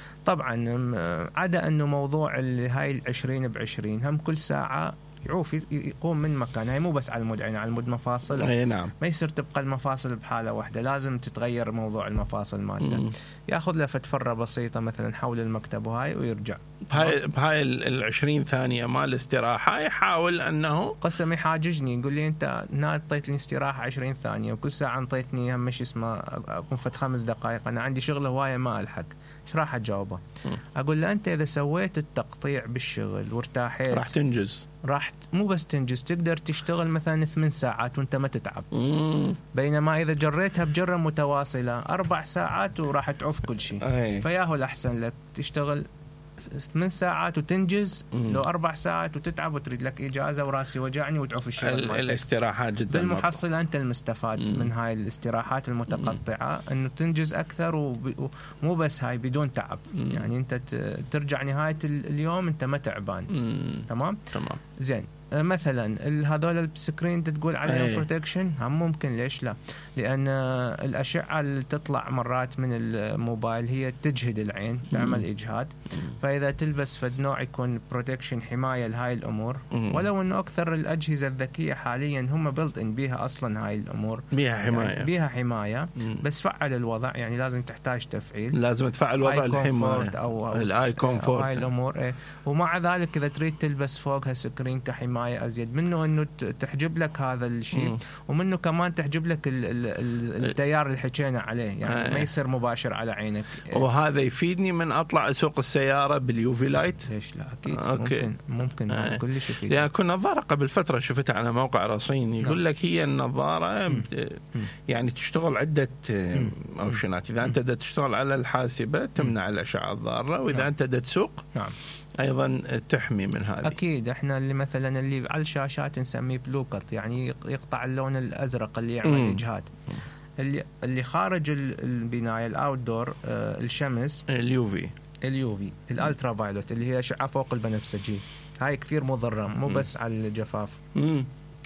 Speaker 1: طبعا عدا انه موضوع هاي العشرين بعشرين هم كل ساعه يعوف يقوم من مكان، هاي مو بس على المود عين، على المود مفاصل.
Speaker 2: اي نعم.
Speaker 1: ما يصير تبقى المفاصل بحاله واحده، لازم تتغير موضوع المفاصل مالته. ياخذ له فتفره بسيطه مثلا حول المكتب وهاي ويرجع.
Speaker 2: بهاي بهاي العشرين ثانيه مال استراحه يحاول انه
Speaker 1: قسم يحاججني يقول لي انت ناطيت لي استراحه عشرين ثانيه وكل ساعه انطيتني هم مش اسمه اكون فت خمس دقائق، انا عندي شغله هوايه ما الحق. ايش راح اجاوبه؟ اقول له انت اذا سويت التقطيع بالشغل وارتاحيت
Speaker 2: راح تنجز،
Speaker 1: راح مو بس تنجز، تقدر تشتغل مثلا ثمان ساعات وانت ما تتعب. مم. بينما اذا جريتها بجره متواصله اربع ساعات وراح تعوف كل شيء. فياهو الاحسن لك تشتغل ثمان ساعات وتنجز، مم. لو أربع ساعات وتتعب وتريد لك إجازة وراسي وجعني وتعوف الشغل.
Speaker 2: الاستراحات جدا
Speaker 1: بالمحصلة أنت المستفاد مم. من هاي الاستراحات المتقطعة، مم. أنه تنجز أكثر ومو بس هاي بدون تعب. مم. يعني أنت ترجع نهاية اليوم أنت ما تعبان. مم. تمام؟
Speaker 2: تمام.
Speaker 1: زين. مثلا هذول السكرين تقول عليهم بروتكشن هم ممكن، ليش لا؟ لأن الأشعة اللي تطلع مرات من الموبايل هي تجهد العين، تعمل إجهاد. فإذا تلبس فد نوع يكون بروتكشن حماية لهاي الأمور، ولو أنه أكثر الأجهزة الذكية حاليا هم بلت إن بيها أصلا هاي الأمور،
Speaker 2: بيها حماية، يعني
Speaker 1: بيها حماية. بس فعل الوضع يعني لازم تحتاج تفعيل،
Speaker 2: لازم تفعل وضع الحماية
Speaker 1: أو, أو
Speaker 2: الآي كومفورت
Speaker 1: هاي الأمور. إيه. ومع ذلك إذا تريد تلبس فوقها سكرين كحماية أزيد منه أنه تحجب لك هذا الشيء، ومنه كمان تحجب لك ال ال التيار اللي حكينا عليه، يعني آه. ما يصير مباشر على عينك.
Speaker 2: وهذا يفيدني من أطلع أسوق السيارة باليوفي لايت.
Speaker 1: ليش لا؟ أكيد.
Speaker 2: أوكي.
Speaker 1: ممكن ممكن آه. كل شيء فيه.
Speaker 2: يعني كنا نظارة قبل فترة شفتها على موقع رصين يقول لك هي النظارة م. يعني تشتغل عدة أوبشنات. إذا أنت دا تشتغل على الحاسبة تمنع الأشعة الضارة، وإذا نعم. أنت دا تسوق نعم. أيضا تحمي من هذه.
Speaker 1: أكيد. إحنا اللي مثلا اللي على الشاشات نسميه بلوكت، يعني يقطع اللون الأزرق اللي يعمل مم. إجهاد. اللي اللي خارج البناية الأوتدور آه الشمس،
Speaker 2: اليوفي
Speaker 1: اليوفي الألترا فايلوت اللي هي أشعة فوق البنفسجي، هاي كثير مضرة مو مم. بس على الجفاف. مم.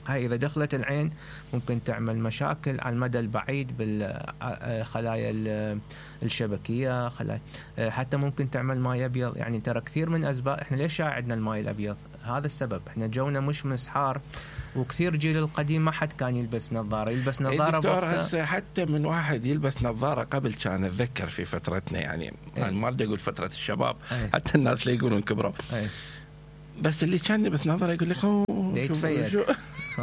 Speaker 1: هاي إذا دخلت العين ممكن تعمل مشاكل على المدى البعيد بالخلايا الشبكية، خلايا حتى ممكن تعمل ماء أبيض. يعني ترى كثير من أسباب. إحنا ليش عندنا الماء الأبيض؟ هذا السبب. إحنا جونا مش مسحار، وكثير جيل القديم ما حد كان يلبس نظارة، يلبس نظارة.
Speaker 2: دكتور هسه حتى من واحد يلبس نظارة قبل كان أتذكر في فترتنا، يعني أنا ما بدي أقول فترة الشباب، أي. حتى الناس اللي يقولون كبروا، أي. بس اللي كان يلبس نظارة يقول لك اوه
Speaker 1: يتفيق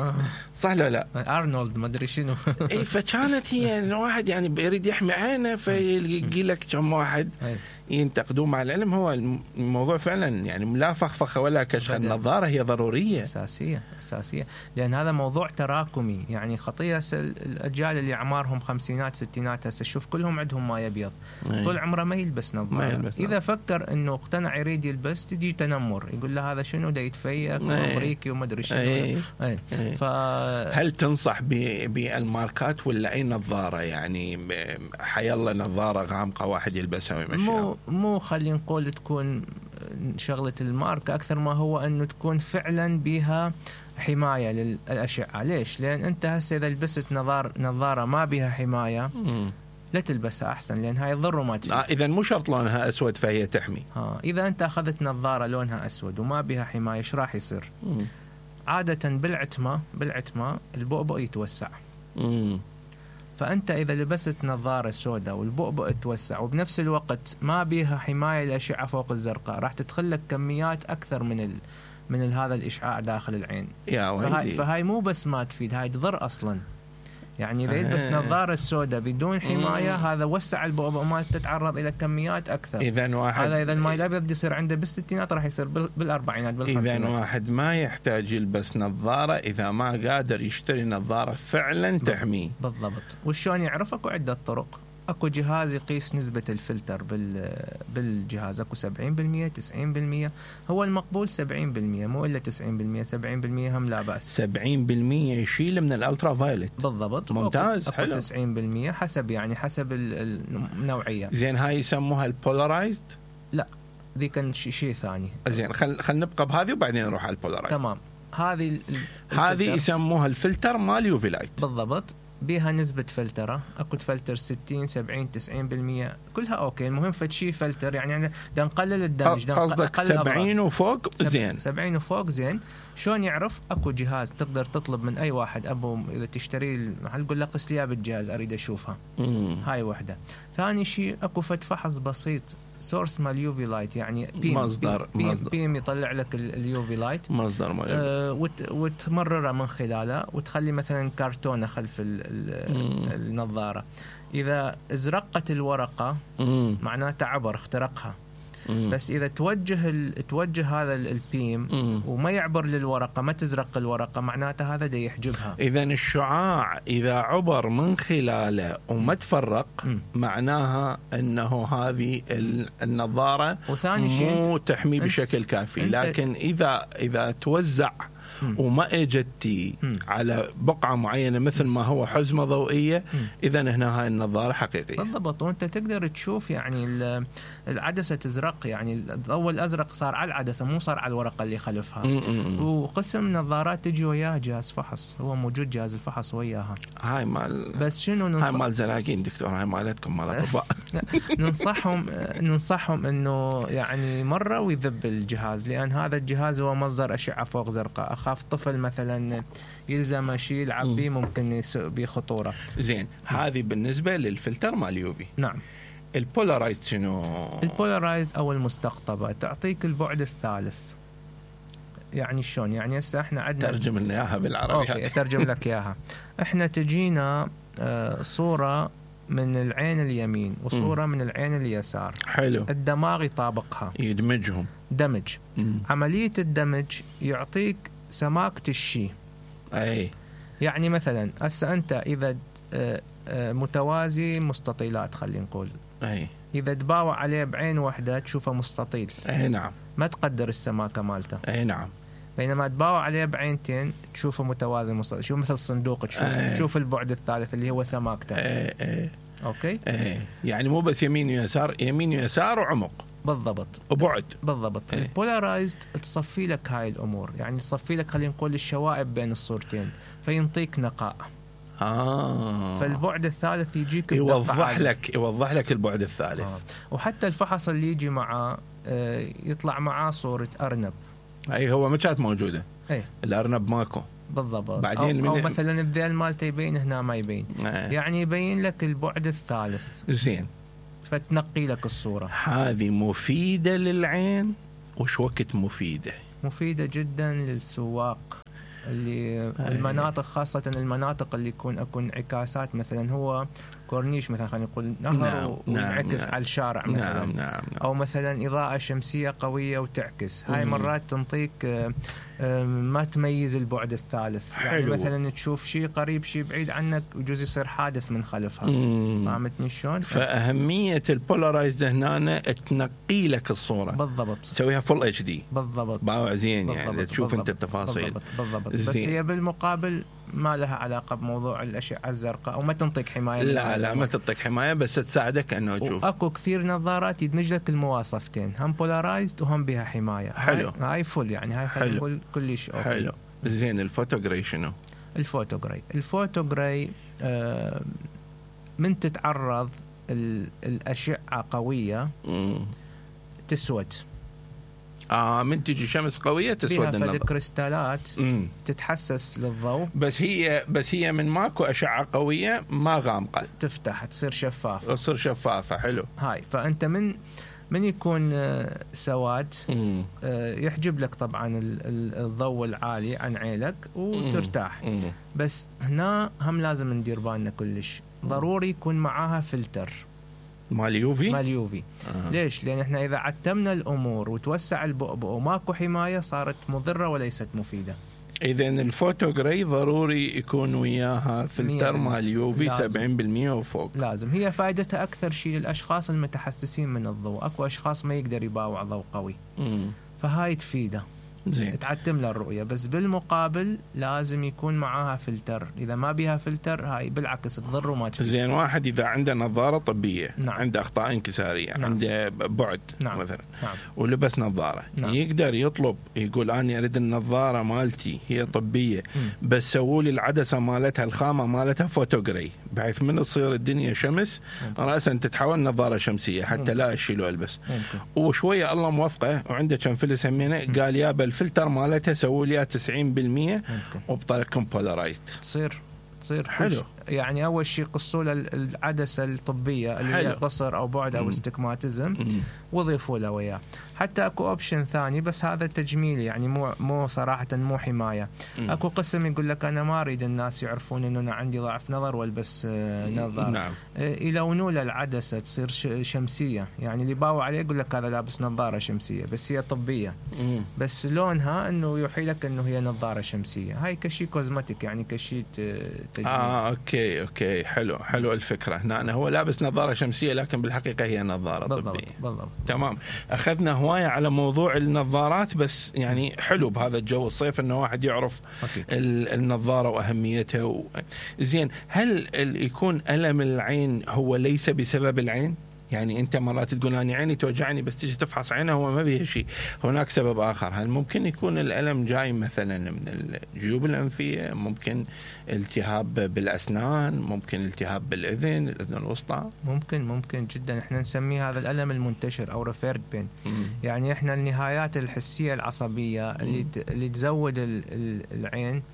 Speaker 2: صح لا لا
Speaker 1: ارنولد ما ادري شنو.
Speaker 2: اي فكانت هي الواحد يعني بيريد يحمي عينه فيلقي لك كم واحد ينتقدوه مع العلم. هو الموضوع فعلا يعني لا فخفخه ولا كشخه، النظاره هي ضروريه
Speaker 1: اساسيه اساسيه، لان هذا موضوع تراكمي. يعني خطيه الاجيال اللي اعمارهم خمسينات ستينات هسه شوف كلهم عندهم ما يبيض، طول عمره ما يلبس نظاره. اذا فكر انه اقتنع يريد يلبس تجي تنمر، يقول له هذا شنو ده يتفيق وامريكي وما ادري شنو. أي. أي. أي. ف...
Speaker 2: هل تنصح بالماركات ولا اي نظاره؟ يعني حيالله نظاره غامقه واحد يلبسها ويمشيها؟
Speaker 1: مو مو خلينا نقول تكون شغله الماركه اكثر ما هو انه تكون فعلا بها حمايه للاشعه. ليش؟ لان انت هسه اذا لبست نظار نظاره ما بها حمايه م. لا تلبسها احسن، لان هاي تضر وما تفيد.
Speaker 2: آه اذا مو شرط لونها اسود فهي تحمي.
Speaker 1: ها اذا انت اخذت نظاره لونها اسود وما بها حمايه ايش راح يصير؟ م. عاده بالعتمه بالعتمه البؤبؤ يتوسع. م. فأنت إذا لبست نظارة سوداء والبؤبؤ يتوسع وبنفس الوقت ما بيها حماية للأشعة فوق الزرقاء، راح تدخل لك كميات أكثر من ال من ال هذا الإشعاع داخل العين. فهاي, فهاي مو بس ما تفيد، هاي تضر أصلاً. يعني إذا يلبس نظارة سوداء بدون حماية مم. هذا وسع البؤبؤ ما تتعرض إلى كميات أكثر.
Speaker 2: إذا واحد
Speaker 1: هذا إذا الماء الأبيض يصير عنده بالستينات راح يصير بالأربعينات بالخمسينات.
Speaker 2: إذا واحد ما يحتاج يلبس نظارة إذا ما قادر يشتري نظارة فعلا تحميه.
Speaker 1: بالضبط. وشون يعرف؟ أكو عدة طرق. أكو جهاز يقيس نسبة الفلتر بال بالجهاز، أكو سبعين بالمية تسعين بالمية، هو المقبول سبعين بالمية مو إلا تسعين بالمية. سبعين بالمية هم لا بأس.
Speaker 2: سبعين بالمية يشيل من الألترا فايلت.
Speaker 1: بالضبط.
Speaker 2: ممتاز.
Speaker 1: أكو حلو. تسعين بالمية حسب يعني حسب النوعية.
Speaker 2: زين هاي يسموها البولارايزد؟
Speaker 1: لا ذي كان شيء ثاني.
Speaker 2: زين خل خل نبقى بهذه وبعدين نروح على البولارايزد.
Speaker 1: تمام. هذه
Speaker 2: هذه يسموها الفلتر مال يوفي لايت.
Speaker 1: بالضبط. بيها نسبة فلترة، أكو فلتر ستين سبعين تسعين بالمية كلها أوكي. المهم فشي فلتر يعني دا نقلل الدمج.
Speaker 2: قصدك سبعين وفوق زين.
Speaker 1: سبعين وفوق زين. شون يعرف؟ أكو جهاز تقدر تطلب من أي واحد أبو إذا تشتري المحل قل له قس لي بالجهاز أريد أشوفها. مم. هاي وحدة. ثاني شيء أكو فت فحص بسيط سورس مال يوفي لايت، يعني بيم
Speaker 2: مصدر
Speaker 1: بيم,
Speaker 2: مصدر.
Speaker 1: بيم يطلع لك اليوفي لايت
Speaker 2: مصدر مال
Speaker 1: آه وت وتمرره من خلاله وتخلي مثلا كرتونه خلف النظاره. اذا ازرقت الورقه مم. معناته عبر اخترقها. مم. بس إذا توجه ال... توجه هذا البيم مم. وما يعبر للورقة، ما تزرق الورقة، معناته هذا دا يحجبها.
Speaker 2: إذا الشعاع إذا عبر من خلاله وما تفرق مم. معناها أنه هذه النظارة مو تحمي بشكل كافي. لكن إذا إذا توزع وما اجتي على بقعة معينة مثل ما هو حزمة ضوئية، إذا هنا هاي النظارة حقيقية.
Speaker 1: بالضبط. وانت تقدر تشوف يعني العدسة تزرق، يعني الضوء الأزرق صار على العدسة مو صار على الورقة اللي خلفها. م-م. وقسم نظارات تجي وياها جهاز فحص، هو موجود جهاز الفحص وياها.
Speaker 2: هاي مال
Speaker 1: بس شنو ننصح...
Speaker 2: هاي مال زلاقين دكتور، هاي مالتكم مال أطباء.
Speaker 1: ننصحهم ننصحهم إنه يعني مرة ويذب الجهاز، لأن هذا الجهاز هو مصدر أشعة فوق زرقاء. أخاف طفل مثلا يلزم شيء يلعب بيه ممكن يسوي بيه خطورة.
Speaker 2: زين هذه بالنسبة للفلتر مال يوفي.
Speaker 1: نعم.
Speaker 2: البولارايزد شنو؟
Speaker 1: البولارايزد أو المستقطبة تعطيك البعد الثالث. يعني شلون؟ يعني هسه احنا عندنا
Speaker 2: ترجم لنا اياها بالعربي.
Speaker 1: اوكي اترجم لك اياها. احنا تجينا آه صورة من العين اليمين وصورة م. من العين اليسار.
Speaker 2: حلو.
Speaker 1: الدماغ يطابقها،
Speaker 2: يدمجهم
Speaker 1: دمج. م. عملية الدمج يعطيك سماكة الشي.
Speaker 2: اي
Speaker 1: يعني مثلا هسه انت اذا آه آه متوازي مستطيلات خلينا نقول،
Speaker 2: اي
Speaker 1: اذا تباوع عليه بعين واحدة تشوفه مستطيل.
Speaker 2: اي نعم.
Speaker 1: ما تقدر السماكة مالته.
Speaker 2: اي نعم.
Speaker 1: بينما تباوع عليه بعينتين تشوفه متوازن مستطيل، شوف مثل صندوق تشوف أيه. تشوف البعد الثالث اللي هو سماكته.
Speaker 2: ايه ايه.
Speaker 1: اوكي.
Speaker 2: ايه يعني مو بس يمين ويسار، يمين ويسار وعمق.
Speaker 1: بالضبط
Speaker 2: وبعد
Speaker 1: بالضبط.
Speaker 2: إيه.
Speaker 1: البولارايزد تصفي لك هاي الامور، يعني تصفي لك خلينا نقول الشوائب بين الصورتين فينطيك نقاء.
Speaker 2: آه.
Speaker 1: فالبعد الثالث يجيك
Speaker 2: يوضح لك يوضح لك البعد الثالث.
Speaker 1: آه. وحتى الفحص اللي يجي معه آه يطلع معاه صورة أرنب.
Speaker 2: أي هو ما كانت موجودة.
Speaker 1: أي.
Speaker 2: الأرنب ماكو.
Speaker 1: بالضبط.
Speaker 2: بعدين
Speaker 1: أو, أو مثلا الذيل مالته يبين هنا ما يبين.
Speaker 2: آه.
Speaker 1: يعني يبين لك البعد الثالث.
Speaker 2: زين.
Speaker 1: فتنقي لك الصورة.
Speaker 2: هذه مفيدة للعين وش وقت مفيدة؟
Speaker 1: مفيدة جدا للسواق اللي آه. المناطق خاصة المناطق اللي يكون أكو انعكاسات، مثلا هو كورنيش مثلا خلينا نقول نهر
Speaker 2: نعم
Speaker 1: وينعكس
Speaker 2: نعم
Speaker 1: على الشارع مثلا.
Speaker 2: نعم نعم نعم.
Speaker 1: أو مثلا إضاءة شمسية قوية وتعكس. هاي
Speaker 2: مم.
Speaker 1: مرات تنطيك ما تميز البعد الثالث. يعني
Speaker 2: حلو.
Speaker 1: مثلا تشوف شيء قريب شيء بعيد عنك ويجوز يصير حادث من خلفها. فهمتني شلون؟
Speaker 2: فأهمية البولارايزد هنا تنقي لك الصورة
Speaker 1: بالضبط،
Speaker 2: تسويها فول اتش دي
Speaker 1: بالضبط
Speaker 2: باوع زين
Speaker 1: بالضبط.
Speaker 2: يعني تشوف
Speaker 1: بالضبط.
Speaker 2: انت التفاصيل
Speaker 1: بالضبط. بالضبط.
Speaker 2: زين.
Speaker 1: بس هي بالمقابل ما لها علاقة بموضوع الأشعة الزرقاء، أو ما تنطيك حماية.
Speaker 2: لا لا ما تعطيك حماية بس تساعدك أنه تشوف.
Speaker 1: وأكو كثير نظارات يدمج لك المواصفتين، هم بولارايزد وهم بها حماية.
Speaker 2: حلو.
Speaker 1: هاي, هاي فل يعني هاي خلينا نقول كلش أوكي.
Speaker 2: حلو. زين. الفوتوغراي شنو؟
Speaker 1: الفوتوغراي الفوتوغراي آه من تتعرض الأشعة قوية
Speaker 2: مم.
Speaker 1: تسود.
Speaker 2: آه من تجي شمس قوية تسود
Speaker 1: النظر. بها كريستالات
Speaker 2: مم.
Speaker 1: تتحسس للضوء.
Speaker 2: بس هي بس هي من ماكو أشعة قوية ما غامقة
Speaker 1: تفتح تصير شفافة.
Speaker 2: تصير شفافة. حلو.
Speaker 1: هاي فأنت من من يكون سواد
Speaker 2: مم.
Speaker 1: يحجب لك طبعا الضوء العالي عن عينك وترتاح.
Speaker 2: مم.
Speaker 1: بس هنا هم لازم ندير بالنا كلش، ضروري يكون معاها فلتر
Speaker 2: مال يوفي.
Speaker 1: مال يوفي. آه. ليش؟ لأن احنا إذا عتمنا الأمور وتوسع البؤبؤ وماكو حماية صارت مضرة وليست مفيدة.
Speaker 2: إذن الفوتوغراي ضروري يكون وياها فلتر مال يوفي سبعين بالمئة وفوق.
Speaker 1: لازم. هي فائدتها أكثر شيء للأشخاص المتحسسين من الضوء. أكو أشخاص ما يقدر يباوع ضوء قوي. مم. فهاي تفيده.
Speaker 2: زين.
Speaker 1: تعتم له الرؤية. بس بالمقابل لازم يكون معاها فلتر. إذا ما بيها فلتر هاي بالعكس تضر وما تفيد.
Speaker 2: زين. واحد إذا عنده نظارة طبية.
Speaker 1: نعم.
Speaker 2: عنده أخطاء انكسارية. نعم. عنده بعد.
Speaker 1: نعم.
Speaker 2: مثلا.
Speaker 1: نعم.
Speaker 2: ولبس نظارة. نعم. يقدر يطلب يقول أنا أريد النظارة مالتي هي طبية م. بس سووا لي العدسة مالتها الخامة مالتها فوتوغراي بحيث من تصير الدنيا شمس ممكن. رأسا تتحول نظارة شمسية حتى ممكن. لا أشيله ألبس. ممكن. وشوية الله موفقه وعنده كم فلس همينة قال يا بالفلتر مالتها سووا لي تسعين بالمئة وبطلعكم بولارايزد.
Speaker 1: تصير تصير
Speaker 2: حلو.
Speaker 1: يعني أول شيء قصوا له العدسة الطبية اللي هي قصر أو بعد أو استجماتيزم وضيفوا له وياه. حتى أكو أوبشن ثاني بس هذا تجميلي يعني مو مو صراحة مو حماية. مم. أكو قسم يقول لك أنا ما أريد الناس يعرفون إنه أنا عندي ضعف نظر والبس نظارة.
Speaker 2: نعم.
Speaker 1: يلونوا له العدسة تصير شمسية، يعني اللي باوع عليه يقول لك هذا لابس نظارة شمسية بس هي طبية. مم. بس لونها إنه يوحي لك إنه هي نظارة شمسية. هاي كشي كوزماتيك يعني كشي تجميل.
Speaker 2: آه أوكي أوكي حلو حلو الفكرة. هنا هو لابس نظارة شمسية لكن بالحقيقة هي نظارة
Speaker 1: بالضبط.
Speaker 2: طبية.
Speaker 1: بالضبط.
Speaker 2: تمام. أخذنا هواية على موضوع النظارات بس يعني حلو بهذا الجو الصيف إنه واحد يعرف النظارة وأهميتها و... زين. هل يكون ألم العين هو ليس بسبب العين؟ يعني أنت مرات تقول أنا عيني توجعني بس تيجي تفحص عينها هو ما بيه شيء، هناك سبب آخر. هل ممكن يكون الألم جاي مثلا من الجيوب الأنفية، ممكن التهاب بالأسنان، ممكن التهاب بالأذن الأذن الوسطى؟
Speaker 1: ممكن ممكن جدا. احنا نسميه هذا الألم المنتشر أو ريفيرد بين. يعني احنا النهايات الحسية العصبية اللي اللي تزود العين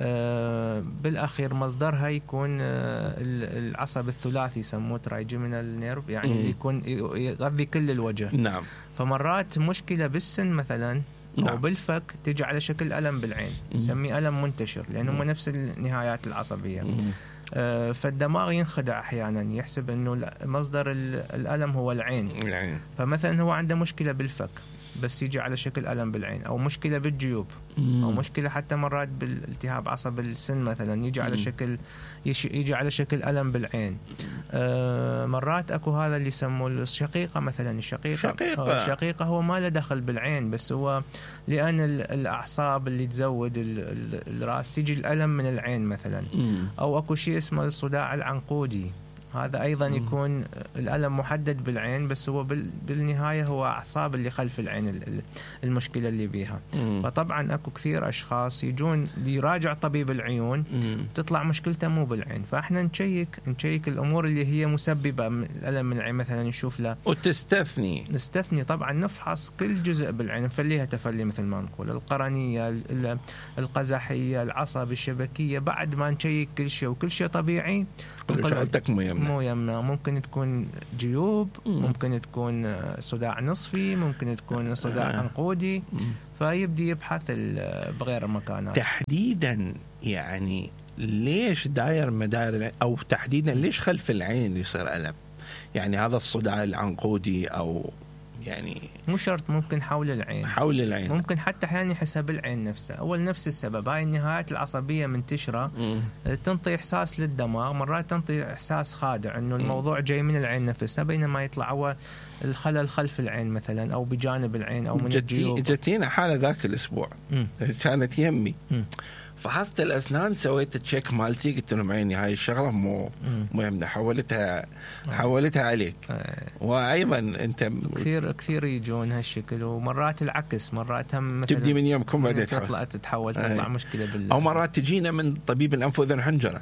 Speaker 1: آه بالأخير مصدرها يكون آه العصب الثلاثي يسموه ترايجيمينال نيرف، يعني اللي يكون يغذي كل الوجه.
Speaker 2: نعم.
Speaker 1: فمرات مشكلة بالسن مثلا
Speaker 2: نعم.
Speaker 1: أو بالفك تجي على شكل ألم بالعين نسميه ألم منتشر لأنه هم نفس النهايات العصبية. آه فالدماغ ينخدع أحيانا يحسب أنه مصدر الألم هو العين.
Speaker 2: العين.
Speaker 1: فمثلا هو عنده مشكلة بالفك بس يجي على شكل ألم بالعين، أو مشكلة بالجيوب مم. أو مشكلة حتى مرات بالالتهاب عصب السن مثلا يجي على شكل يجي على شكل ألم بالعين. آه مرات أكو هذا اللي يسموه الشقيقة مثلا. الشقيقة
Speaker 2: شقيقة.
Speaker 1: الشقيقة هو ما له دخل بالعين بس هو لأن الأعصاب اللي تزود الرأس تيجي الألم من العين مثلا. مم. أو أكو شيء اسمه الصداع العنقودي هذا أيضا يكون الألم محدد بالعين، بس هو بالنهاية هو أعصاب اللي خلف العين المشكلة اللي بيها.
Speaker 2: مم.
Speaker 1: فطبعا أكو كثير أشخاص يجون يراجع طبيب العيون
Speaker 2: مم.
Speaker 1: تطلع مشكلته مو بالعين، فإحنا نشيك نشيك الأمور اللي هي مسببة من الألم من العين، مثلا نشوف له
Speaker 2: وتستثني
Speaker 1: نستثني طبعا نفحص كل جزء بالعين، نفليها تفلي مثل ما نقول، القرنية، القزحية، العصب، الشبكية، بعد ما نشيك كل شيء وكل شيء طبيعي.
Speaker 2: شغلتك مو يمنى
Speaker 1: مو يمنى ممكن تكون جيوب، مم. ممكن تكون صداع نصفي، ممكن تكون صداع آه. عنقودي، فيبدي يبحث بغير مكانات.
Speaker 2: تحديدا يعني ليش داير مداير أو تحديدا ليش خلف العين يصير ألم؟ يعني هذا الصداع العنقودي أو يعني
Speaker 1: مو شرط، ممكن حول العين
Speaker 2: حول العين
Speaker 1: ممكن حتى أحيانا يحسها بالعين نفسها. أول نفس السبب، هاي النهايات العصبية منتشرة، مم. تنطي إحساس للدماغ، مرات تنطي إحساس خادع إنه الموضوع جاي من العين نفسها، بينما يطلع هو الخلل خلف العين مثلا أو بجانب العين أو من الجيوب.
Speaker 2: جتينا حالة ذاك الأسبوع مم. كانت يمي مم. فحصت الأسنان، سويت تشيك مالتي، قلت لهم عيني هاي الشغلة مو مهمة، حولتها حولتها عليك. آه. وأيضا أنت
Speaker 1: كثير كثير يجون هالشكل، ومرات العكس، مرات هم
Speaker 2: تبدي من يومكم بعدين
Speaker 1: تطلع تتحول تطلع آه. مشكلة بال
Speaker 2: أو مرات تجينا من طبيب الأنف وأذن حنجرة،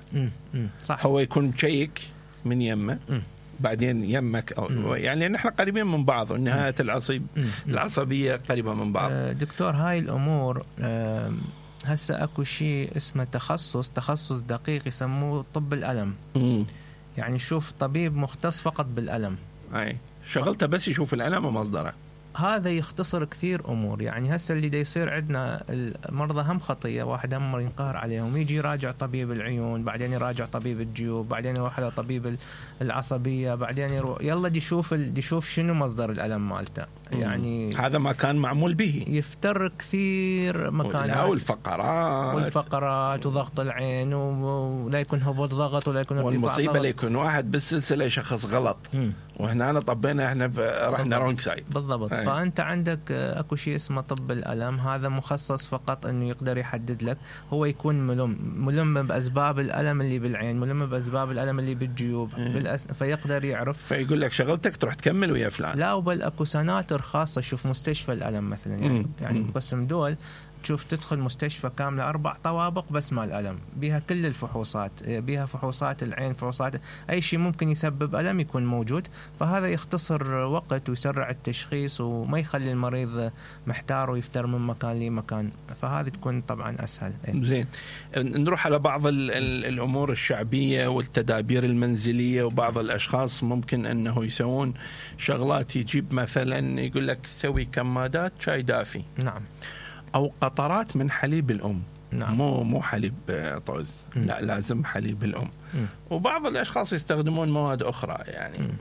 Speaker 1: صح،
Speaker 2: هو يكون مشيك من يمه م. بعدين يمك أو م. يعني نحن قريبين من بعض، والنهاية العصب العصبية قريبة من بعض.
Speaker 1: آه دكتور، هاي الأمور آه هسه اكو شيء اسمه تخصص تخصص دقيق يسموه طب الألم.
Speaker 2: مم.
Speaker 1: يعني شوف طبيب مختص فقط بالألم،
Speaker 2: اي شغلته بس يشوف الألم ومصدره.
Speaker 1: هذا يختصر كثير أمور. يعني هسه اللي دا يصير عندنا المرضى هم خطية، واحد هم ينقهر عليهم، يجي يراجع طبيب العيون، بعدين يراجع طبيب الجيوب، بعدين يروح على طبيب العصبية، بعدين يروح يلا دي يشوف دي يشوف شنو مصدر الألم مالته. يعني
Speaker 2: هذا ما كان معمول به،
Speaker 1: يفتر كثير مكانات،
Speaker 2: والفقرات
Speaker 1: والفقرات وضغط العين، ولا يكون هبوط ضغط ولا يكون ارتفاع،
Speaker 2: والمصيبة لا يكون واحد بالسلسلة يشخص غلط، م. وهنا أنا طبينا احنا رحنا رونج سايد.
Speaker 1: بالضبط. أي. فأنت عندك اكو شيء اسمه طب الألم، هذا مخصص فقط انه يقدر يحدد لك، هو يكون ملم ملم بأسباب الألم اللي بالعين، ملم بأسباب الألم اللي بالجيوب، بالأس... فيقدر يعرف،
Speaker 2: فيقول لك شغلتك تروح تكمل ويا فلان.
Speaker 1: لا، وبل اكو سناتر خاصة، شوف مستشفى الألم مثلا، يعني م. يعني قسم دول تشوف تدخل مستشفى كاملة أربع طوابق بس مال ألم، بيها كل الفحوصات، بيها فحوصات العين، فحوصات أي شيء ممكن يسبب ألم يكون موجود. فهذا يختصر وقت ويسرع التشخيص وما يخلي المريض محتار ويفتر من مكان لمكان، فهذه تكون طبعا أسهل.
Speaker 2: زين، نروح على بعض ال ال الأمور الشعبية والتدابير المنزلية. وبعض الأشخاص ممكن أنه يسوون شغلات، يجيب مثلا يقول لك سوي كمادات شاي دافي،
Speaker 1: نعم،
Speaker 2: أو قطرات من حليب الأم،
Speaker 1: نعم.
Speaker 2: مو مو حليب طوز، لا لازم حليب الأم. م. وبعض الأشخاص يستخدمون مواد أخرى يعني. م.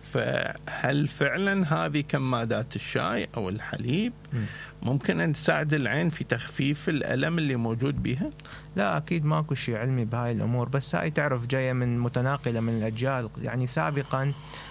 Speaker 2: فهل فعلا هذه كمادات الشاي أو الحليب م. ممكن أن تساعد العين في تخفيف الألم اللي موجود بها؟
Speaker 1: لا، أكيد ماكو شيء علمي بهاي الأمور، بس هاي تعرف جاية من متناقلة من الأجيال. يعني سابقا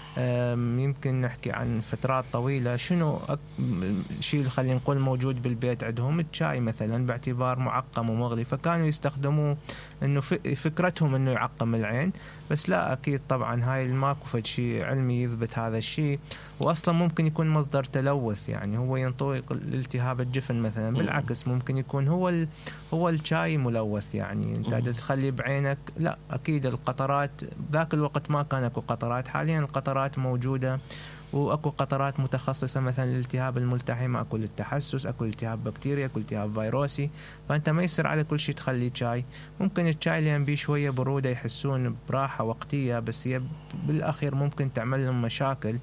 Speaker 1: يمكن نحكي عن فترات طويلة، شنو الشيء اللي خلينا نقول موجود بالبيت عندهم؟ الشاي مثلا باعتبار معقم ومغلي، فكانوا يستخدموه انه فكرتهم انه يعقم العين. بس لا، اكيد طبعا هاي ماكو فد شيء علمي يثبت هذا الشيء، واصلا ممكن يكون مصدر تلوث، يعني هو ينطوي الالتهاب الجفن مثلا. بالعكس ممكن يكون هو ال... هو الشاي ملوث، يعني انت تخلي بعينك. لا، اكيد القطرات ذاك الوقت ما كان اكو قطرات، حاليا القطرات موجودة، واكو قطرات متخصصه مثلا للالتهاب الملتحم، اكو للتحسس، اكو التهاب بكتيريا، اكو التهاب فيروسي. فانت ما يصير على كل شيء تخلي شاي. ممكن الشاي اللي بيه شويه بروده يحسون براحه وقتيه، بس هي بالاخير ممكن تعمل لهم مشاكل.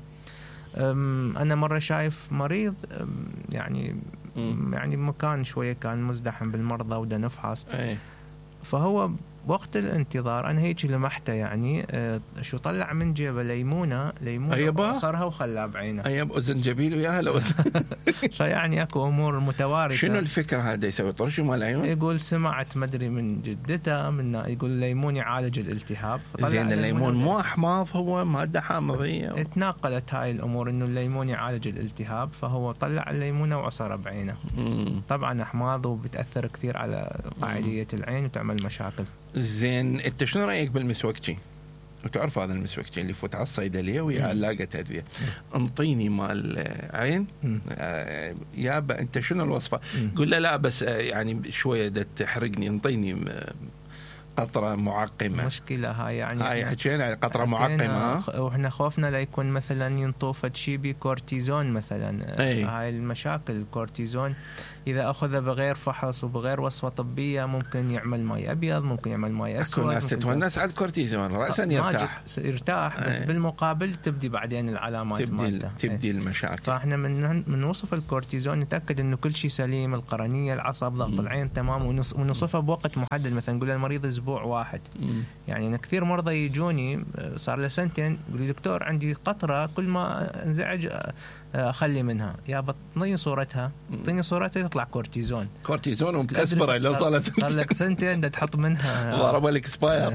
Speaker 1: انا مره شايف مريض يعني م. يعني مكان شويه كان مزدحم بالمرضى وده نفحص، فهو وقت الانتظار انا هيك لمحته، يعني آه شو طلع من جيبه ليمونه ليمونه وصرها وخلاه بعينه.
Speaker 2: ايب زنجبيل وياها لو
Speaker 1: فيعني اكو امور متوارثه.
Speaker 2: شنو الفكره هذا يسوي طرش مال العيون؟
Speaker 1: يقول سمعت مدري من جدته، من يقول الليمون يعالج الالتهاب.
Speaker 2: زين، الليمون مو احماض، هو ماده حامضيه.
Speaker 1: تناقلت هاي الامور انه الليمون يعالج الالتهاب، فهو طلع الليمونه وعصره بعينه. مم. طبعا احماض وبتاثر كثير على قاعديه العين وتعمل مشاكل.
Speaker 2: زين، انت شنو رايك بالمسوكتي؟ وتعرف هذا المسوك اللي يفوت على الصيدليه ويا علاقه ادويه، انطيني مال عين آه يابا انت شنو الوصفه؟ قول له لا بس آه يعني شويه تحرقني، انطيني قطره معقمه.
Speaker 1: مشكله هاي يعني
Speaker 2: هاي حكينا قطره معقمه،
Speaker 1: واحنا خوفنا لا يكون مثلا ينطوفت شي بكورتيزون مثلا.
Speaker 2: أي.
Speaker 1: هاي المشاكل الكورتيزون اذا اخذ بغير فحص وبغير وصفه طبيه ممكن يعمل ماي ابيض، ممكن يعمل ماي اسود.
Speaker 2: الناس تتونس على الكورتيزون راسا يرتاح
Speaker 1: يرتاح بس أي. بالمقابل تبدي بعدين العلامات
Speaker 2: مالته تبدي المشاكل.
Speaker 1: فاحنا من من وصف الكورتيزون نتاكد انه كل شيء سليم، القرنيه، العصب، ضغط العين تمام، ونوصفها بوقت محدد. مثلا نقول للمريض اسبوع واحد. مم. يعني أنا كثير مرضى يجوني صار له سنتين يقول لي دكتور عندي قطره كل ما انزعج اخلي منها، يا بطني صورتها اعطيني صورتها يطلع كورتيزون
Speaker 2: كورتيزون ومكسبره لو صار
Speaker 1: صار لك سنتين بدك تحط منها
Speaker 2: ضرب لك سباير.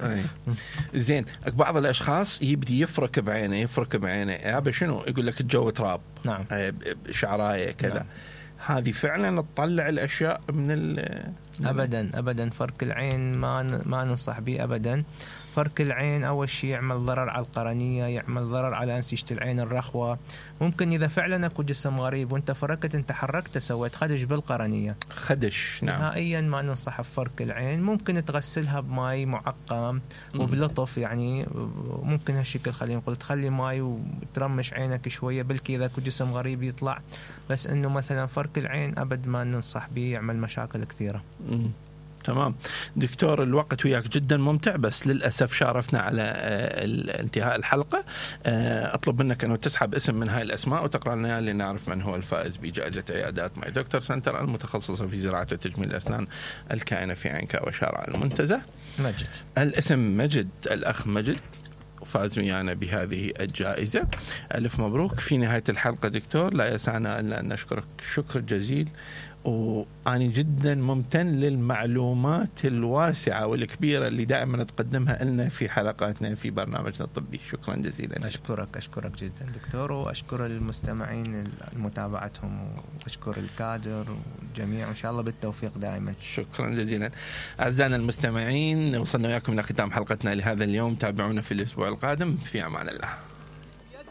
Speaker 2: زين بعض الاشخاص يبدي يفرك بعينه يفرك بعينه يا شنو يقول لك الجو تراب.
Speaker 1: نعم.
Speaker 2: شعرايه كذا. نعم. هذه فعلا تطلع الاشياء من ال
Speaker 1: ابدا ابدا فرك العين ما ما ننصح به ابدا. فرك العين أول شيء يعمل ضرر على القرنية، يعمل ضرر على أنسجة العين الرخوة. ممكن إذا فعلا أكو جسم غريب وأنت فركت أنت حركت سويت خدش بالقرنية
Speaker 2: خدش. نعم.
Speaker 1: نهائيا ما ننصح بفرك العين. ممكن تغسلها بماء معقم وبلطف، يعني ممكن هالشكل خلينا نقول تخلي ماء وترمش عينك شوية بلكي إذا أكو جسم غريب يطلع. بس إنه مثلا فرك العين أبد ما ننصح به، يعمل مشاكل كثيرة.
Speaker 2: مم. تمام دكتور، الوقت وياك جدا ممتع بس للأسف شارفنا على انتهاء الحلقة. أطلب منك أنه تسحب اسم من هاي الأسماء وتقرأ لنا لنعرف من هو الفائز بجائزة عيادات ماي دكتور سنتر المتخصصة في زراعة وتجميل الأسنان الكائنة في عنكا وشارع المنتزه.
Speaker 1: مجد.
Speaker 2: الاسم مجد، الأخ مجد فاز ويانا بهذه الجائزة. ألف مبروك. في نهاية الحلقة دكتور لا يسعنا إلا أن نشكرك شكر جزيل، وأنا جدا ممتن للمعلومات الواسعة والكبيرة اللي دائما تقدمها لنا في حلقاتنا في برنامجنا الطبي. شكرا جزيلا.
Speaker 1: أشكرك أشكرك جدا دكتور، وأشكر المستمعين لمتابعتهم، وأشكر الكادر والجميع، وإن شاء الله بالتوفيق دائما.
Speaker 2: شكرا جزيلا. أعزائنا المستمعين وصلنا وياكم إلى ختام حلقتنا لهذا اليوم. تابعونا في الأسبوع القادم. في أمان الله.